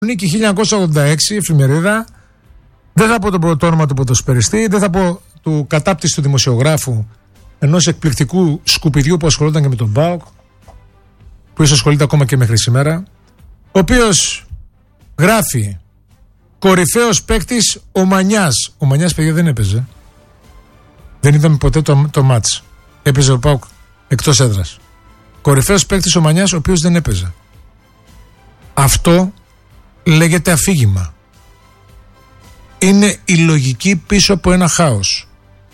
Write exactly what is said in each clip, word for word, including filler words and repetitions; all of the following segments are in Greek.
Νίκη χίλια εννιακόσια ογδόντα έξι, εφημερίδα. Δεν θα πω το πρώτο όνομα του ποδοσφαιριστή, δεν θα πω του κατάπτυστου δημοσιογράφου ενός εκπληκτικού σκουπιδιού που ασχολούνταν και με τον ΠΑΟΚ, που ίσως ασχολείται ακόμα και μέχρι σήμερα, ο οποίος γράφει κορυφαίος παίκτης ο Μανιάς. Ο Μανιάς, παιδιά, δεν έπαιζε. Δεν είδαμε ποτέ το, το μάτς. Έπαιζε ο ΠΑΟΚ εκτός έδρας. Κορυφαίος παίκτης ο Μανιάς, ο οποίος δεν έπαιζε. Αυτό λέγεται αφήγημα. Είναι η λογική πίσω από ένα χάος.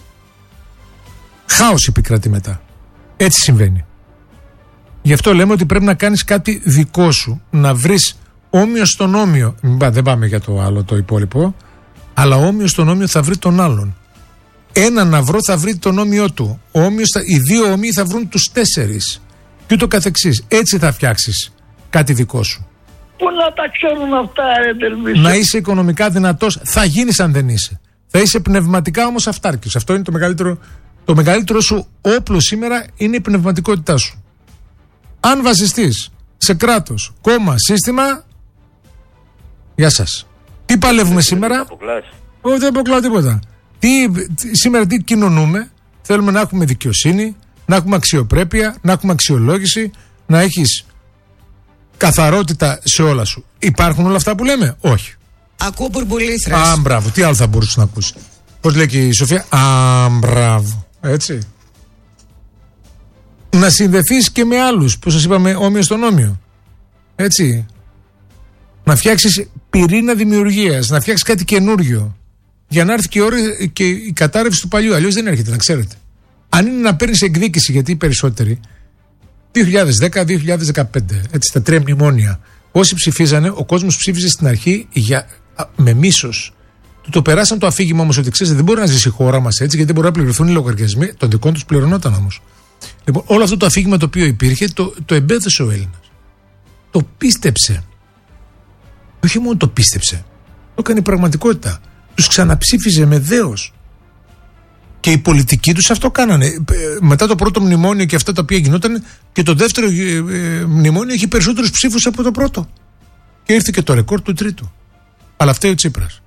Χάος επικρατεί μετά. Έτσι συμβαίνει. Γι' αυτό λέμε ότι πρέπει να κάνεις κάτι δικό σου. Να βρεις όμοιο στον όμοιο. Δεν πάμε για το άλλο το υπόλοιπο. Αλλά όμοιο στον όμοιο θα βρει τον άλλον. Ένα να βρω θα βρει τον όμοιο του. Ο όμοιος θα, οι δύο όμοιοι θα βρουν τους τέσσερις. Και ούτω καθεξής. Έτσι θα φτιάξεις κάτι δικό σου. Πού να τα ξέρουν αυτά, ρε. Να είσαι οικονομικά δυνατός, θα γίνεις αν δεν είσαι. Θα είσαι πνευματικά όμως αυτάρκης. Αυτό είναι το μεγαλύτερο, το μεγαλύτερο σου όπλο σήμερα, είναι η πνευματικότητά σου. Αν βασιστείς σε κράτος, κόμμα, σύστημα, γεια σας. Τι παλεύουμε σήμερα? Όχι, δεν αποκλάω τίποτα. Τι, σήμερα τι κοινωνούμε? Θέλουμε να έχουμε δικαιοσύνη, να έχουμε αξιοπρέπεια, να έχουμε αξιολόγηση, να έχεις καθαρότητα σε όλα σου. Υπάρχουν όλα αυτά που λέμε? Όχι. Ακούω μπουρμπουλήθρες. Α, μπράβο. Τι άλλο θα μπορούσε να ακούσει? Πώς λέει και η Σοφία? Α, μπράβο. Έτσι. Να συνδεθείς και με άλλους που σας είπαμε όμοιο στον όμοιο. Έτσι. Να φτιάξεις πυρήνα δημιουργίας, να φτιάξεις κάτι καινούριο. Για να έρθει και η, ώρα, και η κατάρρευση του παλιού. Αλλιώς δεν έρχεται, να ξέρετε. Αν είναι να παίρνεις εκδίκηση, γιατί οι περισσότεροι δύο χιλιάδες δέκα δύο χιλιάδες δεκαπέντε, έτσι, τα τρία μνημόνια. Όσοι ψηφίζανε, ο κόσμος ψήφιζε στην αρχή για, α, με μίσος. Του το περάσαν το αφήγημα όμως ότι ξέρετε, δεν μπορεί να ζήσει η χώρα μας έτσι, γιατί δεν μπορεί να πληρωθούν οι λογαριασμοί. Των δικών τους πληρωνόταν όμως. Λοιπόν, όλο αυτό το αφήγημα το οποίο υπήρχε, το, το εμπέδωσε ο Έλληνας. Το πίστεψε. Όχι μόνο το πίστεψε, το έκανε πραγματικότητα. Τους ξαναψήφιζε με δέος. Και οι πολιτικοί τους αυτό κάνανε. Μετά το πρώτο μνημόνιο και αυτά τα οποία γινόταν, και το δεύτερο ε, μνημόνιο έχει περισσότερους ψήφους από το πρώτο. Και ήρθε και το ρεκόρ του τρίτου. Αλλά φταίει ο Τσίπρας.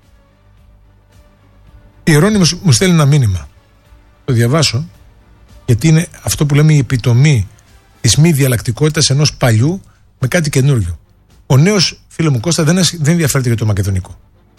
Η Ιερώνυμος μου στέλνει ένα μήνυμα. Το διαβάσω, γιατί είναι αυτό που λέμε η επιτομή της μη διαλλακτικότητας ενός παλιού με κάτι καινούριο. Ο νέος, φίλε μου Κώστα, δεν, δεν ενδιαφέρεται για το μακεδονικό.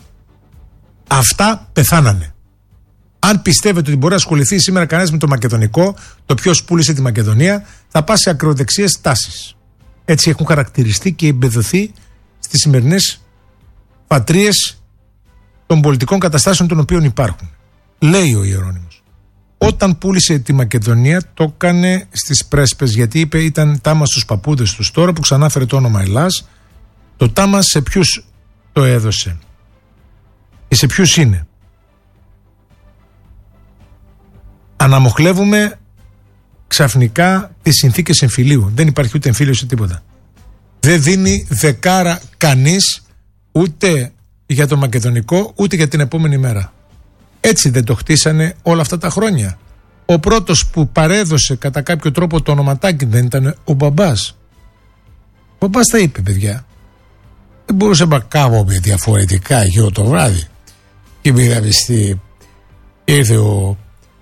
Αυτά πεθάνανε. Αν πιστεύετε ότι μπορεί να ασχοληθεί σήμερα κανένας με το μακεδονικό, το ποιος πούλησε τη Μακεδονία, θα πάει σε ακροδεξιές τάσεις. Έτσι έχουν χαρακτηριστεί και εμπεδοθεί στις σημερινές πατρίες των πολιτικών καταστάσεων των οποίων υπάρχουν. Λέει ο Ιερώνυμος. Όταν πούλησε τη Μακεδονία, το έκανε στις πρέσπες, γιατί είπε ήταν τάμα στους παππούδες τους. Τώρα που ξανάφερε το όνομα Ελλάς, το τάμα σε ποιους το έδωσε και σε ποιους είναι? Αναμοχλεύουμε ξαφνικά τις συνθήκες εμφυλίου. Δεν υπάρχει ούτε εμφύλιο σε τίποτα. Δεν δίνει δεκάρα κανείς ούτε για το μακεδονικό ούτε για την επόμενη μέρα. Έτσι δεν το χτίσανε όλα αυτά τα χρόνια. Ο πρώτος που παρέδωσε κατά κάποιο τρόπο το ονοματάκι δεν ήταν ο μπαμπάς? Ο μπαμπάς τα είπε, παιδιά. Δεν μπορούσε να κάνουμε διαφορετικά γύρω το βράδυ. Και πήγαμε στη... ήρθε ο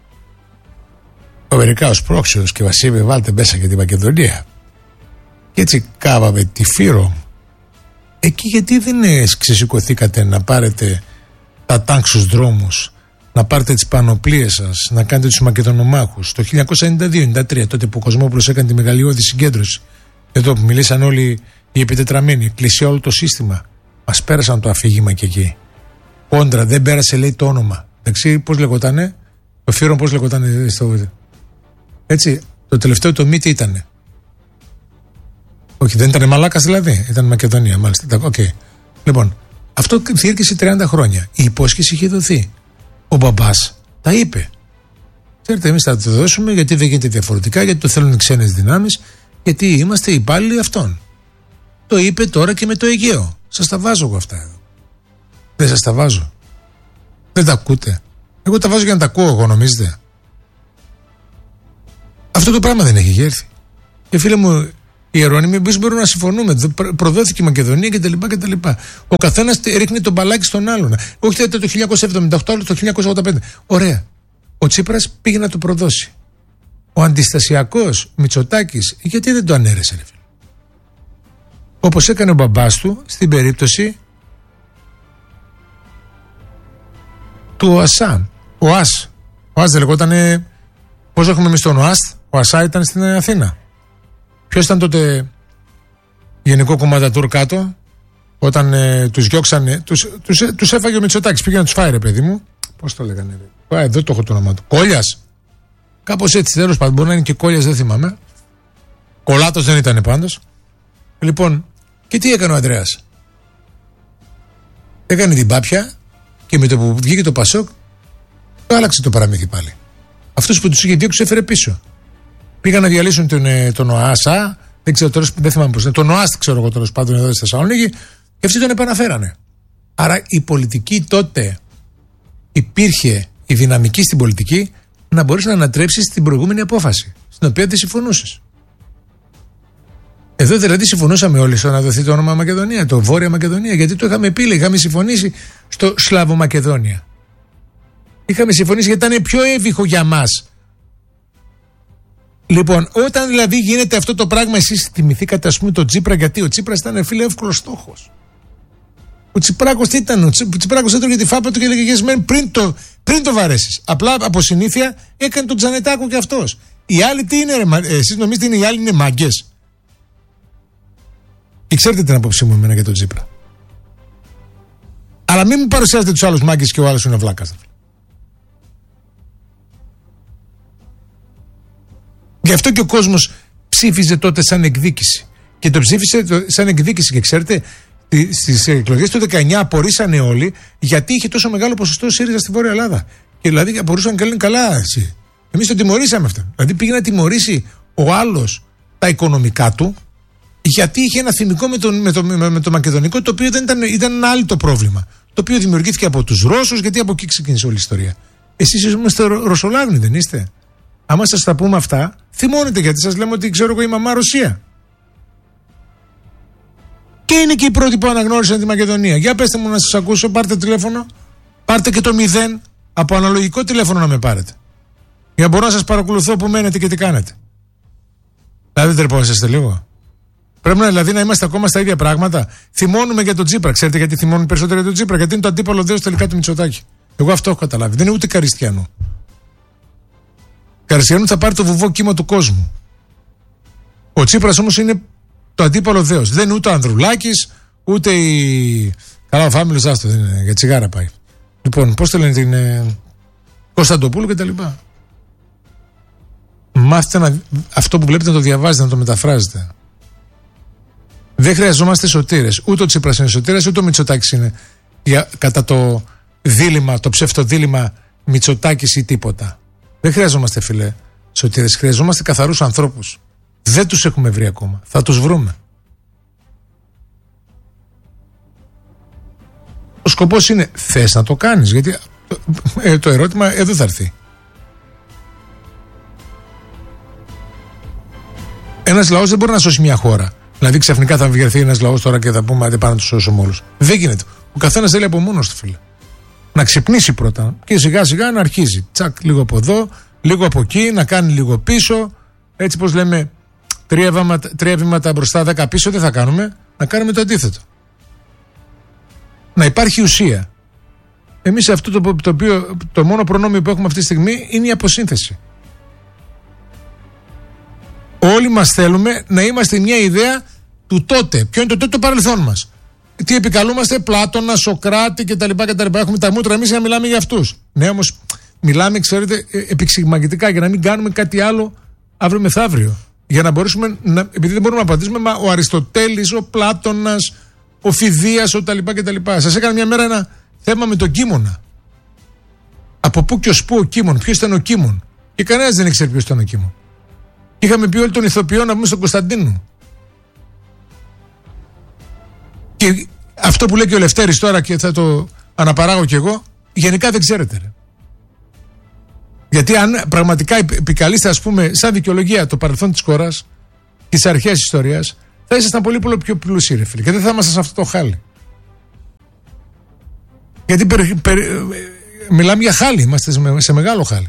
ο Αμερικάος πρόξενος και μας είπε βάλτε μέσα και τη Μακεδονία. Και έτσι κάβαμε τη Φύρο. Εκεί γιατί δεν ξεσηκωθήκατε να πάρετε τα τάγκ στους δρόμους, να πάρετε τις πανοπλίες σας, να κάνετε τους Μακεδονομάχους? Το χίλια εννιακόσια ενενήντα δύο ενενήντα τρία, τότε που ο Κοσμόπουλος έκανε τη μεγαλειώδη συγκέντρωση, εδώ που μιλήσαν όλοι οι επιτετραμένοι, εκκλησία, όλο το σύστημα, μας πέρασαν το αφήγημα και εκεί. Κόντρα, δεν πέρασε, λέει, το όνομα. Εντάξει, πώς λεγότανε, το Φύρο πώς λεγότανε στο... Έτσι, το τελευταίο το μύτη ήτανε. Όχι, δεν ήταν Μαλάκας δηλαδή, ήταν Μακεδονία, μάλιστα. Οκ. Okay. Λοιπόν, αυτό διήρκησε τριάντα χρόνια. Η υπόσχεση είχε δοθεί. Ο μπαμπάς τα είπε. Ξέρετε, εμείς θα το δώσουμε γιατί δεν γίνεται διαφορετικά, γιατί το θέλουν οι ξένες δυνάμεις, γιατί είμαστε υπάλληλοι αυτών. Το είπε τώρα και με το Αιγαίο. Σας τα βάζω εγώ αυτά εδώ. Δεν σας τα βάζω? Δεν τα ακούτε? Εγώ τα βάζω για να τα ακούω εγώ, νομίζετε? Αυτό το πράγμα δεν έχει έρθει. Και φίλε μου, Οι αιρώνυμοι εμείς μπορούμε να συμφωνούμε. Προδόθηκε η Μακεδονία κτλ. κτλ. Ο καθένας ρίχνει τον μπαλάκι στον άλλον. Όχι το χίλια εννιακόσια εβδομήντα οκτώ, άλλο το χίλια εννιακόσια ογδόντα πέντε. Ωραία. Ο Τσίπρας πήγε να το προδώσει. Ο αντιστασιακός Μητσοτάκης, γιατί δεν το ανέρεσε, ρε φίλε? Όπως έκανε ο μπαμπάς του στην περίπτωση του ΟΑΣΑ. Ο ΑΣ. Ο ΑΣ δεν λεγότανε. Πώς έχουμε εμείς τον ΟΑΣΤ? Ο ΑΣΑ ήταν στην Αθήνα. Ποιος ήταν τότε γενικό κομματατούρ κάτω, όταν ε, τους διώξανε, τους, τους, ε, τους έφαγε ο Μητσοτάκης, πήγε να τους φάει, ρε παιδί μου. Πώς το λέγανε? Ρε. Α, εδώ το έχω το όνομα του. Κόλιας. Κάπως έτσι, τέλος πάντων, μπορεί να είναι και Κόλιας, δεν θυμάμαι. Κολάτος δεν ήταν πάντως. Λοιπόν, και τι έκανε ο Ανδρέας? Έκανε την πάπια και με το που βγήκε το Πασόκ, το άλλαξε το παραμύθι πάλι. Αυτούς που τους είχε διώξει έφερε πίσω. Πήγαν να διαλύσουν τον, τον ΟΑΣΑ, δεν ξέρω τώρα, δεν θυμάμαι πώς είναι, τον ΟΑΣΤ, ξέρω εγώ τέλος πάντων εδώ στη Θεσσαλονίκη, και αυτοί τον επαναφέρανε. Άρα η πολιτική τότε υπήρχε η δυναμική στην πολιτική να μπορείς να ανατρέψεις την προηγούμενη απόφαση, στην οποία δεν συμφωνούσες. Εδώ δηλαδή συμφωνούσαμε όλοι στο να δοθεί το όνομα Μακεδονία, το Βόρεια Μακεδονία, γιατί το είχαμε πει, είχαμε συμφωνήσει στο Σλάβο Μακεδόνια. Είχαμε συμφωνήσει γιατί ήταν πιο εύβυχο για μας. Λοιπόν, όταν δηλαδή γίνεται αυτό το πράγμα, εσείς θυμηθήκατε ας πούμε τον Τσίπρα, γιατί ο Τσίπρας ήταν, φίλε, εύκολος στόχος. Ο Τσιπράκος τι ήταν? Ο Τσιπράκος έτρωγε τη φάπα του και έλεγε γεσμέν πριν το, πριν το βαρέσεις. Απλά από συνήθεια έκανε τον Τζανετάκο και αυτός. Οι άλλοι τι είναι, ρε, εσείς νομίζετε είναι οι άλλοι είναι μάγκες? Και ξέρετε την απόψη μου εμένα για τον Τσίπρα. Αλλά μην μου παρουσιάζετε τους άλλους μάγκες και ο άλλος είναι βλάκας. Γι' αυτό και ο κόσμος ψήφιζε τότε σαν εκδίκηση. Και το ψήφισε σαν εκδίκηση. Και ξέρετε, στις εκλογές του δεκαεννιά απορρίσανε όλοι, γιατί είχε τόσο μεγάλο ποσοστό ΣΥΡΙΖΑ στη Βόρεια Ελλάδα. Και δηλαδή απορούσαν και λένε καλά, εσύ. Εμείς τον τιμωρήσαμε αυτό. Δηλαδή πήγε να τιμωρήσει ο άλλος τα οικονομικά του, γιατί είχε ένα θυμικό με το, με το, με, με το μακεδονικό, το οποίο δεν ήταν, ήταν ένα άλλο το πρόβλημα. Το οποίο δημιουργήθηκε από τους Ρώσους, γιατί από εκεί ξεκίνησε όλη η ιστορία. Εσείς είστε Ρωσολάγνοι, δεν είστε? Άμα σας τα πούμε αυτά, θυμώνετε, γιατί σας λέμε ότι ξέρω εγώ η μαμά Ρωσία. Και είναι και οι πρώτοι που αναγνώρισαν τη Μακεδονία. Για πέστε μου να σας ακούσω, πάρτε τηλέφωνο, πάρτε και το μηδέν από αναλογικό τηλέφωνο να με πάρετε. Για να μπορώ να σας παρακολουθώ που μένετε και τι κάνετε. Δηλαδή δεν τρεπόσαστε λίγο? Πρέπει να, δηλαδή να είμαστε ακόμα στα ίδια πράγματα. Θυμώνουμε για τον Τσίπρα. Ξέρετε γιατί θυμώνουν περισσότερο για τον Τσίπρα? Γιατί είναι το αντίπαλο δέος τελικά του Μητσοτάκη. Εγώ αυτό έχω καταλάβει. Δεν είναι ούτε Καριστιανού. Καριστιανού θα πάρει το βουβό κύμα του κόσμου. Ο Τσίπρας όμως είναι το αντίπαλο δέος. Δεν είναι ούτε ο Ανδρουλάκης, ούτε η. Καλά, ο Φάμιλος, άστο, δεν είναι. Για τσιγάρα πάει. Λοιπόν, πώς το λένε, την ε... Κωνσταντοπούλου κτλ. Μάθετε να... αυτό που βλέπετε να το διαβάζετε, να το μεταφράζετε. Δεν χρειαζόμαστε σωτήρες. Ούτε ο Τσίπρας είναι σωτήρας, ούτε ο Μητσοτάκης είναι για... κατά το δίλημμα, το ψευτοδίλημμα Μητσοτάκης ή τίποτα. Δεν χρειαζόμαστε, φίλε, σωτήρες. Χρειαζόμαστε καθαρούς ανθρώπους. Δεν τους έχουμε βρει ακόμα. Θα τους βρούμε. Ο σκοπός είναι, θες να το κάνεις? Γιατί ε, το ερώτημα εδώ θα έρθει. Ένας λαός δεν μπορεί να σώσει μια χώρα. Δηλαδή ξαφνικά θα βγει ένας λαός τώρα και θα πούμε άντε πάμε να τους σώσουμε όλους. Δεν γίνεται. Ο καθένας θέλει από μόνος του, φίλε. Να ξυπνήσει πρώτα και σιγά σιγά να αρχίζει. Τσακ, λίγο από εδώ, λίγο από εκεί, να κάνει λίγο πίσω. Έτσι πως λέμε, τρία βήματα, τρία βήματα μπροστά, δέκα πίσω, δεν θα κάνουμε. Να κάνουμε το αντίθετο. Να υπάρχει ουσία. Εμείς αυτό το, το, οποίο, το μόνο προνόμιο που έχουμε αυτή τη στιγμή είναι η αποσύνθεση. Όλοι μας θέλουμε να είμαστε μια ιδέα του τότε. Ποιο είναι το τότε, το παρελθόν μας. Τι επικαλούμαστε? Πλάτωνα, Σοκράτη κτλ. κτλ. Έχουμε τα μούτρα εμείς για να μιλάμε για αυτούς. Ναι, όμως μιλάμε, ξέρετε, επεξηγηματικά για να μην κάνουμε κάτι άλλο αύριο μεθαύριο. Για να μπορέσουμε να. Επειδή δεν μπορούμε να απαντήσουμε, μα ο Αριστοτέλης, ο Πλάτωνας, ο Φιδίας, ο κτλ. κτλ. Σας έκανα μια μέρα ένα θέμα με τον Κίμωνα. Από πού και ως πού ο Κίμων, ποιος ήταν ο Κίμων. Και κανένας δεν ήξερε ποιος ήταν ο Κίμων. Είχαμε πει όλοι τον ηθοποιό να πούμε στον Κωνσταντίνο. Και αυτό που λέει και ο Λευτέρης τώρα και θα το αναπαράγω κι εγώ, γενικά δεν ξέρετε, ρε. Γιατί αν πραγματικά επικαλείστε, ας πούμε, σαν δικαιολογία το παρελθόν της χώρας, και τις αρχές της ιστορίας, θα ήσασταν πολύ πολύ πιο πλούσιοι, ρε φίλε. Και δεν θα ήμασταν σε αυτό το χάλι. Γιατί περι, περι, μιλάμε για χάλι, είμαστε σε μεγάλο χάλι.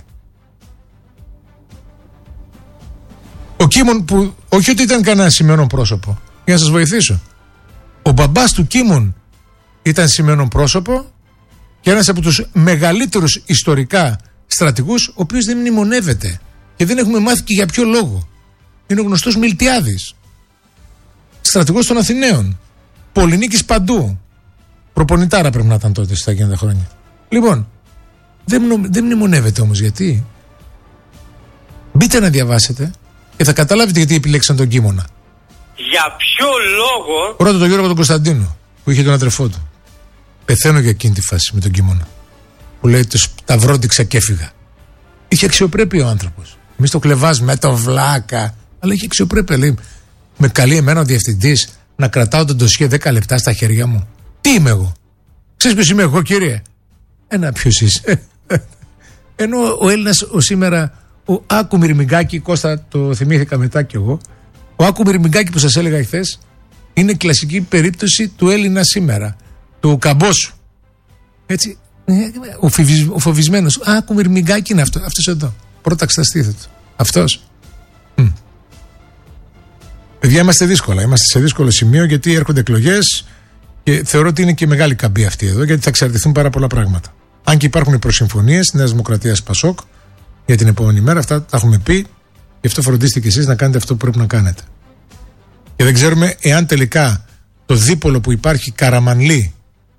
Ο Κίμων, που όχι ότι ήταν κανένα σημαίνον πρόσωπο, για να σας βοηθήσω. Ο μπαμπάς του Κίμων ήταν σημαίνον πρόσωπο και ένας από τους μεγαλύτερους ιστορικά στρατηγούς, ο οποίος δεν μνημονεύεται και δεν έχουμε μάθει και για ποιο λόγο. Είναι ο γνωστός Μιλτιάδης, στρατηγός των Αθηναίων, πολυνίκης παντού. Προπονητάρα πρέπει να ήταν τότε στα εκείνα τα χρόνια. Λοιπόν, δεν, μνο, δεν μνημονεύεται όμως γιατί. Μπείτε να διαβάσετε και θα καταλάβετε γιατί επιλέξαν τον Κίμωνα. Για ποιο λόγο. Πρώτα τον Γιώργο τον Κωνσταντίνο που είχε τον αδερφό του. Πεθαίνω για εκείνη τη φάση με τον Κίμωνα. Που λέει το σταυρόντιξα και έφυγα. Είχε αξιοπρέπεια ο άνθρωπος. Εμείς το κλεβάζουμε, το βλάκα. Αλλά είχε αξιοπρέπεια. Λέει, με καλεί εμένα ο διευθυντής να κρατάω τον ντοσιέ δέκα λεπτά στα χέρια μου. Τι είμαι εγώ? Ξέρεις ποιος είμαι εγώ, κύριε? Ένα ποιος είσαι. Ενώ ο Έλληνας ο σήμερα, ο Άκου Μυρμηγκάκη, Κώστα το θυμήθηκα μετά κι εγώ, ο Άκου Μυρμηγκάκη που σας έλεγα χθες, είναι κλασική περίπτωση του Έλληνα σήμερα, του καμπόσου. Έτσι, ο, φοβισ, ο φοβισμένος, ο Άκου Μυρμηγκάκη είναι αυτό, αυτός εδώ, πρόταξε τα στήθη του. Αυτός. Mm. Παιδιά, είμαστε δύσκολα, είμαστε σε δύσκολο σημείο γιατί έρχονται εκλογές. Και θεωρώ ότι είναι και μεγάλη καμπή αυτή εδώ, γιατί θα εξαρτηθούν πάρα πολλά πράγματα. Αν και υπάρχουν οι προσυμφωνίες της Νέας Δημοκρατίας Πασόκ για την επόμενη μέρα, αυτά τα έχουμε πει, γι' αυτό φροντίστε και εσείς να κάνετε αυτό που πρέπει να κάνετε. Και δεν ξέρουμε εάν τελικά το δίπολο που υπάρχει Καραμανλή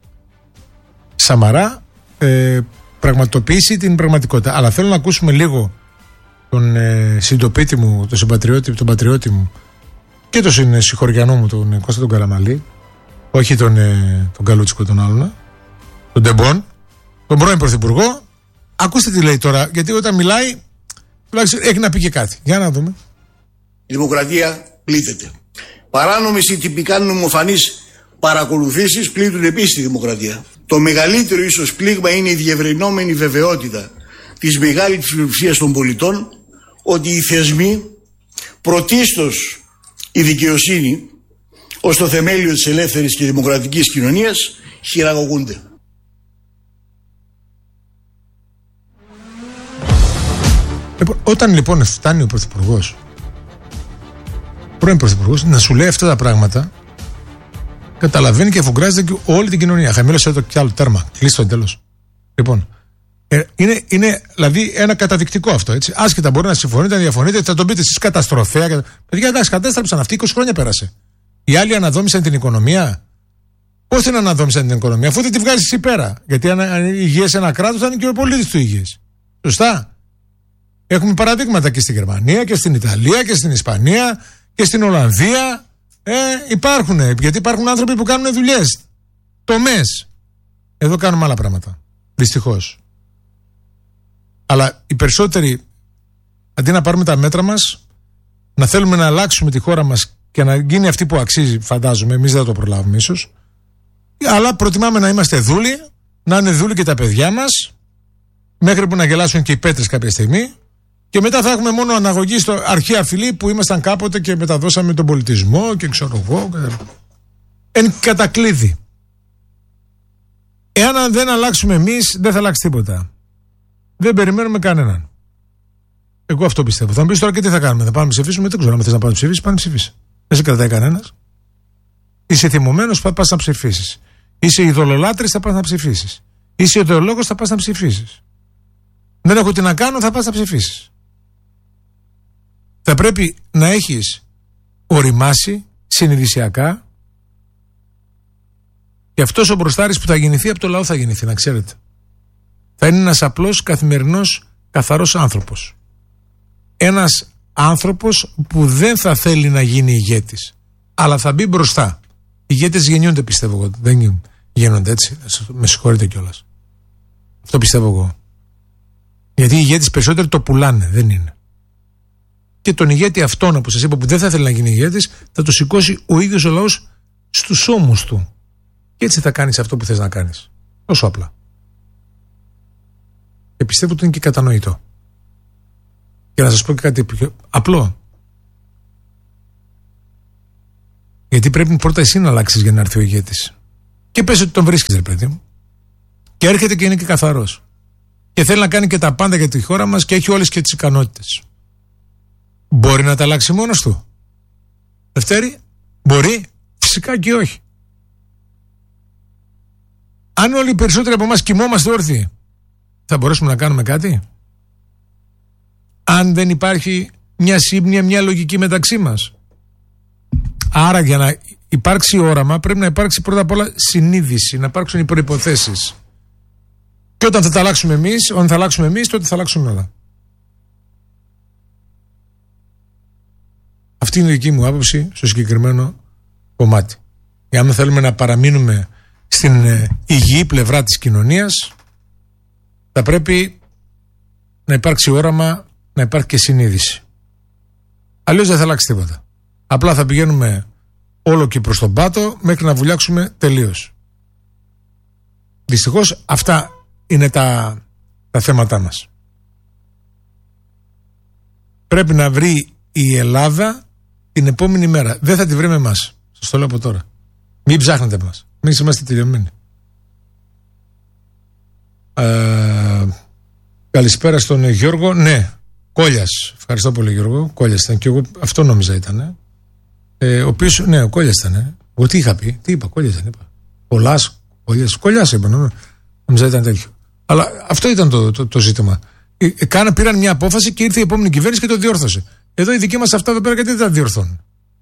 Σαμαρά ε, πραγματοποιήσει την πραγματικότητα. Αλλά θέλω να ακούσουμε λίγο τον ε, συντοπίτη μου, τον συμπατριώτη, τον πατριώτη μου και τον συγχωριανό μου, τον Κώστα τον Καραμανλή. Όχι τον, ε, τον Καλούτσικο τον άλλον, τον Ντεμπόν, τον πρώην πρωθυπουργό. Ακούστε τι λέει τώρα, γιατί όταν μιλάει τουλάχιστον έχει να πει και κάτι. Για να δούμε. Η δημοκρατία πλήττεται. Παράνομες ή τυπικά νομοφανείς παρακολουθήσεις πλήττουν επίσης τη δημοκρατία. Το μεγαλύτερο ίσως πλήγμα είναι η διευρυνόμενη βεβαιότητα της μεγάλης πλειοψηφίας των πολιτών ότι οι θεσμοί, πρωτίστως η δικαιοσύνη, ως το θεμέλιο της ελεύθερης και δημοκρατικής κοινωνίας, χειραγωγούνται. Λοιπόν, όταν λοιπόν φτάνει ο πρωθυπουργός, πρώην πρωθυπουργός, να σου λέει αυτά τα πράγματα, καταλαβαίνει και αφουγκράζεται και όλη την κοινωνία. Χαμήλωσε το κι άλλο τέρμα. Κλείστο τέλος. Λοιπόν, ε, είναι, είναι δηλαδή ένα καταδεικτικό αυτό. Έτσι. Άσχετα μπορεί να συμφωνείτε, να διαφωνείτε, θα τον πείτε εσείς καταστροφέα. Κατα... Παιδιά, εντάξει, κατέστρεψαν αυτοί, είκοσι χρόνια πέρασε. Οι άλλοι αναδόμησαν την οικονομία. Πώς την αναδόμησαν την οικονομία, αφού δεν τη βγάζει εσύ πέρα? Γιατί αν είναι υγιές ένα κράτος, θα είναι και ο πολίτης του υγιές. Σωστά. Έχουμε παραδείγματα και στη Γερμανία και στην Ιταλία και στην Ισπανία και στην Ολλανδία. Ε, υπάρχουν. Γιατί υπάρχουν άνθρωποι που κάνουν δουλειές. Τομές. Εδώ κάνουμε άλλα πράγματα. Δυστυχώς. Αλλά οι περισσότεροι, αντί να πάρουμε τα μέτρα μας, να θέλουμε να αλλάξουμε τη χώρα μας και να γίνει αυτή που αξίζει, φαντάζομαι, εμείς δεν θα το προλάβουμε ίσως. Αλλά προτιμάμε να είμαστε δούλοι, να είναι δούλοι και τα παιδιά μας, μέχρι που να γελάσουν και οι πέτρες κάποια στιγμή. Και μετά θα έχουμε μόνο αναγωγή στο αρχαία φυλή που ήμασταν κάποτε και μεταδώσαμε τον πολιτισμό και ξέρω εγώ. Εν κατακλείδη. Εάν δεν αλλάξουμε εμείς, δεν θα αλλάξει τίποτα. Δεν περιμένουμε κανέναν. Εγώ αυτό πιστεύω. Θα μου πεις τώρα και τι θα κάνουμε. Θα πάμε να ψηφίσουμε. Δεν ξέρω αν θες να πάμε να ψηφίσεις. Πάμε να ψηφίσεις. Δεν σε κρατάει κανένας. Είσαι θυμωμένος, θα πας να ψηφίσεις. Είσαι ειδωλολάτρης, θα πας να ψηφίσεις. Είσαι ιδεολόγος, θα πας να ψηφίσεις. Δεν έχω τι να κάνω, θα πας να ψηφίσεις. Θα πρέπει να έχεις οριμάσει συνειδησιακά και αυτός ο μπροστάρης που θα γεννηθεί από το λαό θα γεννηθεί, να ξέρετε. Θα είναι ένας απλός καθημερινός καθαρός άνθρωπος. Ένας άνθρωπος που δεν θα θέλει να γίνει ηγέτης, αλλά θα μπει μπροστά. Οι ηγέτες γεννιούνται, πιστεύω εγώ. Δεν γίνονται έτσι. Με συγχωρείτε κιόλας. Αυτό πιστεύω εγώ. Γιατί οι ηγέτες περισσότεροι το πουλάνε, δεν είναι. Και τον ηγέτη αυτόν που σας είπα που δεν θα θέλει να γίνει ηγέτης, θα το σηκώσει ο ίδιος ο λαός στους ώμους του. Και έτσι θα κάνεις αυτό που θες να κάνεις. Τόσο απλά. Και πιστεύω ότι είναι και κατανοητό. Και να σας πω και κάτι πιο απλό. Γιατί πρέπει πρώτα εσύ να αλλάξεις για να έρθει ο ηγέτης. Και πες ότι τον βρίσκεις, ρε παιδί μου. Και έρχεται και είναι και καθαρός. Και θέλει να κάνει και τα πάντα για τη χώρα μας και έχει όλες και τις ικανότητες. Μπορεί να τα αλλάξει μόνος του? Δευτέρη, μπορεί? Φυσικά και όχι. Αν όλοι οι περισσότεροι από εμάς κοιμόμαστε όρθιοι, θα μπορέσουμε να κάνουμε κάτι? Αν δεν υπάρχει μια σύμπνοια, μια λογική μεταξύ μας. Άρα για να υπάρξει όραμα πρέπει να υπάρξει πρώτα απ' όλα συνείδηση, να υπάρξουν οι προϋποθέσεις. Και όταν θα τα αλλάξουμε εμείς, όταν θα αλλάξουμε εμείς, τότε θα αλλάξουν όλα. Αυτή είναι η δική μου άποψη στο συγκεκριμένο κομμάτι. Και αν θέλουμε να παραμείνουμε στην ε, υγιή πλευρά της κοινωνίας, θα πρέπει να υπάρξει όραμα, να υπάρχει και συνείδηση. Αλλιώς δεν θα αλλάξει τίποτα. Απλά θα πηγαίνουμε όλο και προς τον πάτο μέχρι να βουλιάξουμε τελείως. Δυστυχώς αυτά είναι τα, τα θέματά μας. Πρέπει να βρει η Ελλάδα την επόμενη μέρα. Δεν θα τη βρει με εμάς. Σας το λέω από τώρα. Μην ψάχνετε εμάς. Εμείς είμαστε τελειωμένοι. Ε, καλησπέρα στον Γιώργο. Ναι, Κόλιας. Ευχαριστώ πολύ, Γιώργο. Κόλιας ήταν και εγώ. Αυτό νόμιζα ήταν. Ε, ο οποίος, ναι, ο Κόλιας ήταν. Ε. Εγώ τι είχα πει, τι είπα, Κόλιας δεν είπα. Κολάς, Κόλιας, Κόλιας είπα. Ναι. Νόμιζα ήταν τέτοιο. Αλλά αυτό ήταν το, το, το ζήτημα. Ε, κάνα, πήραν μια απόφαση και ήρθε η επόμενη κυβέρνηση και το διόρθωσε. Εδώ οι δικοί μας αυτά εδώ πέρα γιατί δεν τα διορθώνουν?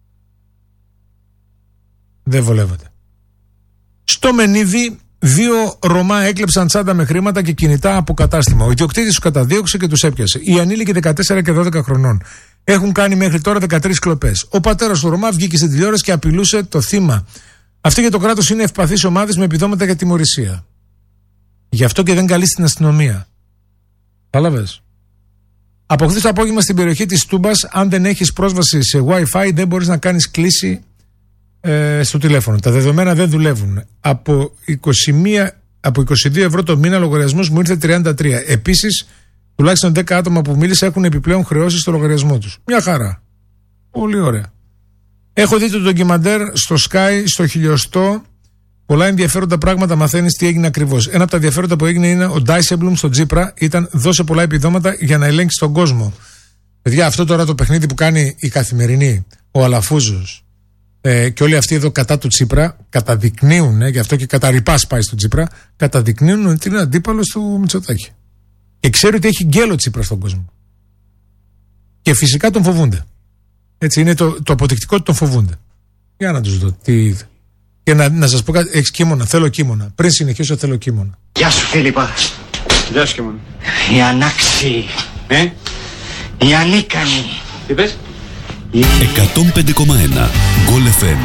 Δεν βολεύεται. Στο Μενίδη, δύο Ρωμά έκλεψαν τσάντα με χρήματα και κινητά από κατάστημα. Ο ιδιοκτήτης τους καταδίωξε και τους έπιασε. Οι ανήλικοι δεκατέσσερα και δώδεκα χρονών έχουν κάνει μέχρι τώρα δεκατρείς κλοπές. Ο πατέρας του Ρωμά βγήκε στην τηλεόραση και απειλούσε το θύμα. Αυτή για το κράτος είναι ευπαθείς ομάδες με επιδόματα για τιμωρησία. Γι' αυτό και δεν καλεί στην αστυνομία. Κατάλαβες? Από χθες το απόγευμα στην περιοχή της Τούμπας, αν δεν έχεις πρόσβαση σε Wi-Fi, δεν μπορείς να κάνεις κλήση ε, στο τηλέφωνο. Τα δεδομένα δεν δουλεύουν. Από, είκοσι μία, από είκοσι δύο ευρώ το μήνα λογαριασμός μου ήρθε τριάντα τρία. Επίσης, τουλάχιστον δέκα άτομα που μίλησα έχουν επιπλέον χρεώσεις στο λογαριασμό τους. Μια χαρά. Πολύ ωραία. Έχω δει το ντοκιμαντέρ στο Sky, στο χιλιοστό. Πολλά ενδιαφέροντα πράγματα μαθαίνεις τι έγινε ακριβώς. Ένα από τα ενδιαφέροντα που έγινε είναι ο Ντάισεμπλουμ στο Τσίπρα ήταν δώσε πολλά επιδόματα για να ελέγξει τον κόσμο. Παιδιά, αυτό τώρα το παιχνίδι που κάνει η Καθημερινή, ο Αλαφούζος ε, και όλοι αυτοί εδώ κατά του Τσίπρα καταδεικνύουν, ε, γι' αυτό και κατά ρηπάς πάει στο Τσίπρα, καταδεικνύουν ότι είναι αντίπαλος του Μητσοτάκη. Και ξέρει ότι έχει γκέλο Τσίπρα στον κόσμο. Και φυσικά τον φοβούνται. Έτσι είναι το, το αποδεικτικό ότι τον φοβούνται. Για να τους δω τι. Και να, να σας πω κάτι, έχεις κείμωνα, θέλω κείμωνα. Πριν συνεχίσω θέλω κείμωνα. Γεια σου Φίλιππα. Γεια σου κείμωνα. Η ανάξιοι. Ε? Η ανίκανοι. Τι πες? Η... εκατόν πέντε κόμμα ένα Γκολ εφ εμ.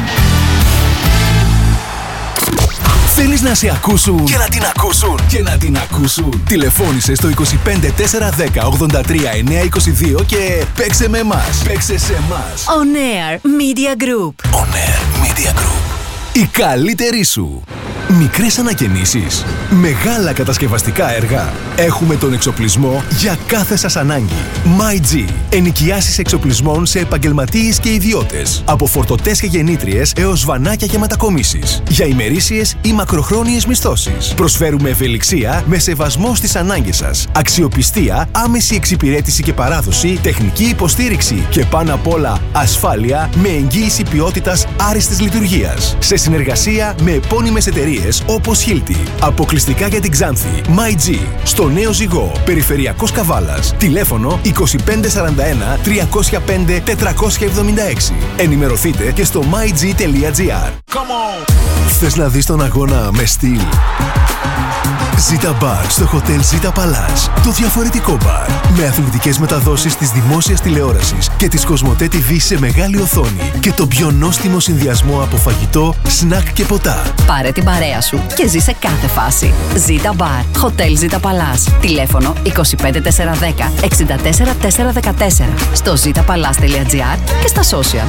Θέλεις να σε ακούσουν και να την ακούσουν και να την ακούσουν? Τηλεφώνησε στο είκοσι πέντε τέσσερα δέκα ογδόντα τρία εννιακόσια είκοσι δύο και παίξε με εμάς. Παίξε σε εμάς. On Air Media Group. On Air Media Group. Η καλύτερη σου. Μικρές ανακαινήσεις, μεγάλα κατασκευαστικά έργα. Έχουμε τον εξοπλισμό για κάθε σας ανάγκη. MyG. Ενοικιάσεις εξοπλισμών σε επαγγελματίες και ιδιώτες. Από φορτωτές και γεννήτριες έως βανάκια και μετακομίσεις. Για ημερήσιες ή μακροχρόνιες μισθώσεις. Προσφέρουμε ευελιξία με σεβασμό στις ανάγκες σας. Αξιοπιστία, άμεση εξυπηρέτηση και παράδοση, τεχνική υποστήριξη και πάνω απ' όλα ασφάλεια με εγγύηση ποιότητας άριστης λειτουργίας. Σε συνεργασία με επώνυμες εταιρείες όπως Hilti. Αποκλειστικά για την Ξάνθη. MyG. Στο Νέο Ζυγό. Περιφερειακός Καβάλας. Τηλέφωνο είκοσι πέντε σαράντα ένα τριακόσια πέντε τετρακόσια εβδομήντα έξι. Ενημερωθείτε και στο myg τελεία gr. Θες να δεις τον αγώνα με στυλ? Ζήτα Μπαρ στο Hotel Zita Palace. Το διαφορετικό μπαρ. Με αθλητικές μεταδόσεις της δημόσιας τηλεόρασης και της Κοσμοτέ τι βι σε μεγάλη οθόνη. Και το πιο νόστιμο συνδυασμό από φαγητό, σνακ και ποτά. Πάρε την παρέα σου και ζει σε κάθε φάση. Zita Bar. Hotel Zita Palace. Τηλέφωνο είκοσι πέντε τέσσερα δέκα εξήντα τέσσερα τέσσερα δεκατέσσερα. Στο zita palace τελεία gr και στα social.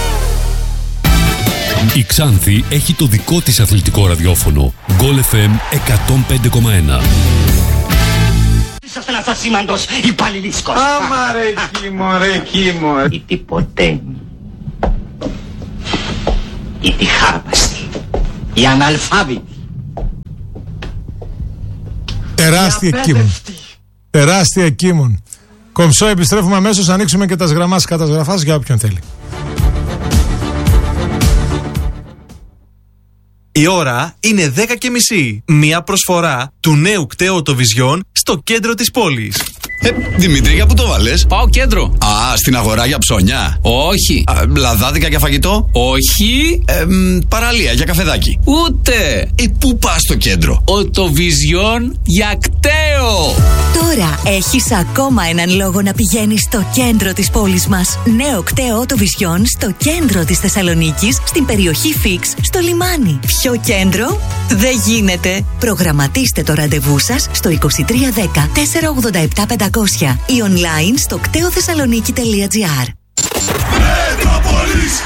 Η Ξάνθη έχει το δικό της αθλητικό ραδιόφωνο. Γκολ εφ εμ εκατόν πέντε κόμμα ένα. Είσαστε ένας ασήμαντος υπαλληλίσκος. Άμα ρε κίμω, ρε κίμω. Ή τίποτε. Οι διχάρπαστοι, οι αναλφάβητοι, τεράστια κείμων. Τεράστια κείμων. Κομψό, επιστρέφουμε αμέσως, ανοίξουμε και τα γραμμάς καταγραφάς για όποιον θέλει. Η ώρα είναι δέκα και μισή. Μία προσφορά του νέου κταίου το Vision στο κέντρο της πόλης. Ε, Δημήτρη, για πού το βάλες? Πάω κέντρο. Α, στην αγορά για ψώνια. Όχι. Α, λαδάδικα για φαγητό. Όχι. Ε, μ, παραλία για καφεδάκι. Ούτε. Ε, πού πας στο κέντρο? Ο το Vision για κταίο. Τώρα έχεις ακόμα έναν λόγο να πηγαίνεις στο κέντρο της πόλης μας. Νέο κταίο το Vision στο κέντρο της Θεσσαλονίκης, στην περιοχή Φίξ, στο λιμάνι. Ποιο κέντρο? Δεν γίνεται. Προγραμματίστε το ραντεβού σας στο είκοσι τρία δέκα τετρακόσια ογδόντα επτά πεντακόσια ή online στο κταίο θεσσαλονίκη τελεία τζι άρ. Μετρόπολης.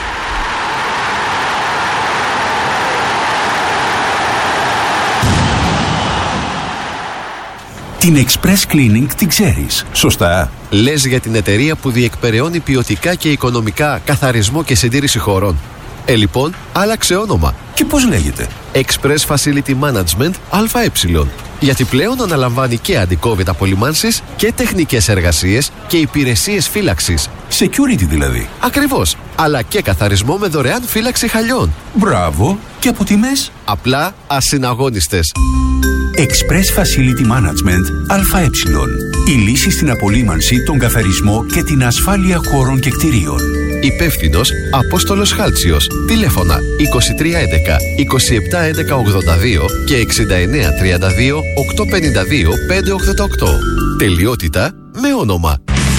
Την Express Cleaning την ξέρεις, σωστά? Λες για την εταιρεία που διεκπεραιώνει ποιοτικά και οικονομικά καθαρισμό και συντήρηση χωρών. Ε, λοιπόν, άλλαξε όνομα. Και πώς λέγεται? Express Facility Management ΑΕ. Γιατί πλέον αναλαμβάνει και αντικόβιτ απολυμάνσεις και τεχνικές εργασίες και υπηρεσίες φύλαξης. Security δηλαδή. Ακριβώς. Αλλά και καθαρισμό με δωρεάν φύλαξη χαλιών. Μπράβο. Και από τιμές? Απλά ασυναγώνιστες. Express Facility Management ΑΕ. Η λύση στην απολύμανση, τον καθαρισμό και την ασφάλεια χώρων και κτηρίων. Υπεύθυνος Απόστολος Χάλτσιος. Τηλέφωνα είκοσι τρία έντεκα είκοσι επτά έντεκα ογδόντα δύο και εξήντα εννέα τριάντα δύο οκτακόσια πενήντα δύο πεντακόσια ογδόντα οκτώ. Τελειότητα με όνομα.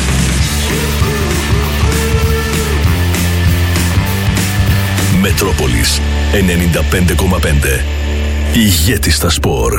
Μετρόπολης ενενήντα πέντε κόμμα πέντε. Ηγέτης στα σπορ.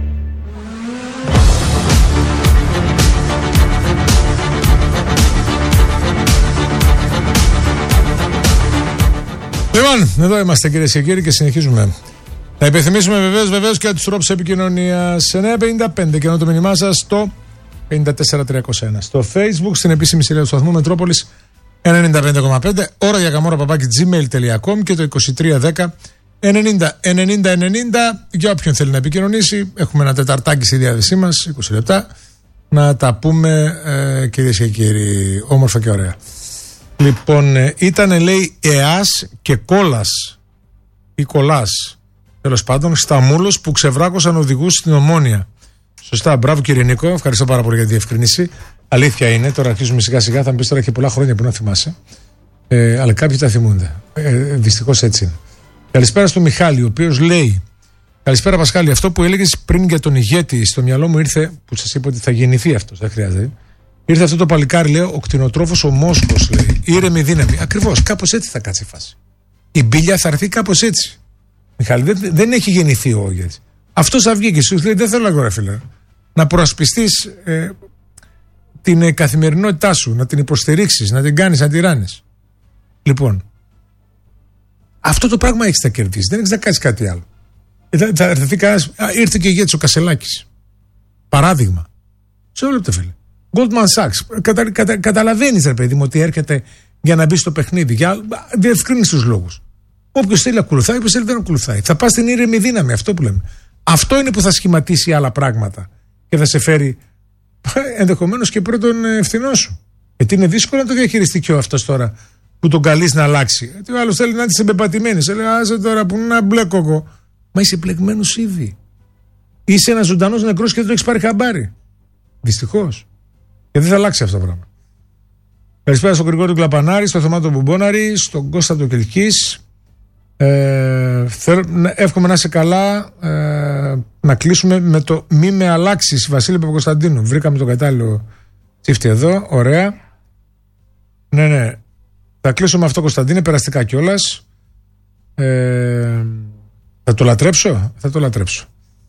Λοιπόν, εδώ είμαστε κυρίες και κύριοι και συνεχίζουμε. Να υπενθυμίσουμε βεβαίως, βεβαίως και τους τρόπους επικοινωνίας. εννιά πενήντα πέντε και ενώ το μήνυμά σας στο πέντε τέσσερα τριακόσια ένα. Στο Facebook, στην επίσημη σελίδα του σταθμού Μετρόπολης ενενήντα πέντε κόμμα πέντε. Ώρα για καμόρα παπάκι τζιμέιλ τελεία κομ και το είκοσι τρία δέκα ενενήντα ενενήντα ενενήντα. Για όποιον θέλει να επικοινωνήσει, έχουμε ένα τεταρτάκι στη διάθεσή μας, είκοσι λεπτά. Να τα πούμε ε, κυρίες και κύριοι, όμορφα και ωραία. Λοιπόν, ήταν λέει ΕΑΣ και Κόλας ή Κολάς, τέλος πάντων, Σταμούλος που ξεβράκωσαν οδηγούς στην Ομόνια. Σωστά, μπράβο κύριε Νίκο, ευχαριστώ πάρα πολύ για τη διευκρίνηση. Αλήθεια είναι, τώρα αρχίζουμε σιγά σιγά, θα μου πεις τώρα έχει πολλά χρόνια που να θυμάσαι. Ε, αλλά κάποιοι τα θυμούνται. Ε, δυστυχώς έτσι είναι. Καλησπέρα στο Μιχάλη, ο οποίος λέει: Καλησπέρα Πασχάλη, αυτό που έλεγες πριν για τον ηγέτη, στο μυαλό μου ήρθε, που σας είπα ότι θα γεννηθεί αυτός, δεν χρειάζεται. Ήρθε αυτό το παλικάρι, λέει, ο κτηνοτρόφος ο Μόσχος, λέει. Ήρεμη δύναμη. Ακριβώς, κάπως έτσι θα κάτσει η φάση. Η μπίλια θα έρθει κάπως έτσι. Μιχάλη, δεν, δεν έχει γεννηθεί ο ηγέτης. Αυτός θα βγει και σου λέει: Δεν θέλω αγορά, φίλε. Να προασπιστείς ε, την ε, καθημερινότητά σου, να την υποστηρίξεις, να την κάνεις, να την ράνεις. Λοιπόν, αυτό το πράγμα έχεις να κερδίσει. Δεν έχεις να κάνεις κάτι άλλο. Ε, θα, θα έρθει κανένας. Ήρθε και ο ηγέτης ο Κασελάκης. Παράδειγμα. Σε όλο το φίλε. Goldman Sachs. Κατα, κατα, καταλαβαίνεις, ρε παιδί μου, ότι έρχεται για να μπει στο παιχνίδι. Για διευκρίνεις τους λόγους. Όποιος θέλει ακολουθάει, όποιος θέλει δεν ακολουθάει. Θα πας στην ήρεμη δύναμη, αυτό που λέμε. Αυτό είναι που θα σχηματίσει άλλα πράγματα και θα σε φέρει ενδεχομένως και πρώτον ευθυνό σου. Γιατί είναι δύσκολο να το διαχειριστεί και ο αυτός τώρα που τον καλείς να αλλάξει. Γιατί ο άλλος θέλει να είσαι εμπεπατημένος. Λέει, άσε τώρα που να μπλέκω εγώ. Μα είσαι μπλεγμένος ήδη. Είσαι ένας ζωντανός νεκρός και δεν το έχεις πάρει χαμπάρι. Δυστυχώς. Και δεν θα αλλάξει αυτό το πράγμα. Καλησπέρα στον Γρηγόρη του Κλαπανάρη, στον Θωμά του Μπομπόναρη, στον Κώστα του Κελκής. Ε, εύχομαι να είσαι καλά. Ε, να κλείσουμε με το μη με αλλάξεις, Βασίλη Παπακοσταντίνου. Βρήκαμε τον κατάλληλο τσίφτη εδώ. Ωραία. Ναι, ναι. Θα κλείσω με αυτό, Κωνσταντίνε, περαστικά κιόλας. Ε, θα το λατρέψω. Θα το λατρέψω.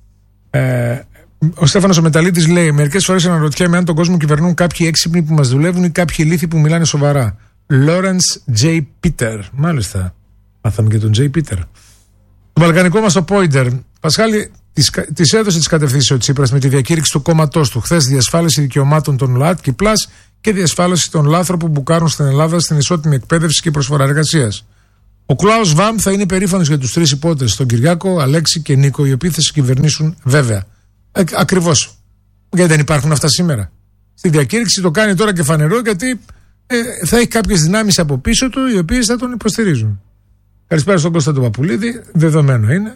Ε, ο Στέφανος ο Μεταλίτης λέει: Μερικές φορές αναρωτιέμαι αν τον κόσμο κυβερνούν κάποιοι έξυπνοι που μας δουλεύουν ή κάποιοι ηλίθιοι που μιλάνε σοβαρά. Lawrence Τζέι. Peter. Μάλιστα. Μάθαμε και τον Τζέι. Peter. Το βαλκανικό μας το Πόιντερ. Πασχάλη, της έδωσε τις κατευθύνσεις ο Τσίπρας με τη διακήρυξη του κόμματός του. Χθες διασφάλιση δικαιωμάτων των ΛΟΑΤΚΙ και και διασφάλιση των λάθρων που μπουκάρουν στην Ελλάδα στην ισότιμη εκπαίδευση και προσφορά εργασίας. Ο Κλάους Βαμ θα είναι περήφανος για τους τρεις υπότες, τον Κυριάκο, Αλέξη και Νίκο, οι οποίοι θα συγκυβερνήσουν βέβαια. Ε, ακριβώς. Γιατί δεν υπάρχουν αυτά σήμερα. Στη διακήρυξη το κάνει τώρα και φανερό, γιατί ε, θα έχει κάποιες δυνάμεις από πίσω του, οι οποίες θα τον υποστηρίζουν. Καλησπέρα στον Κώστα του Παπουλίδη, δεδομένο είναι.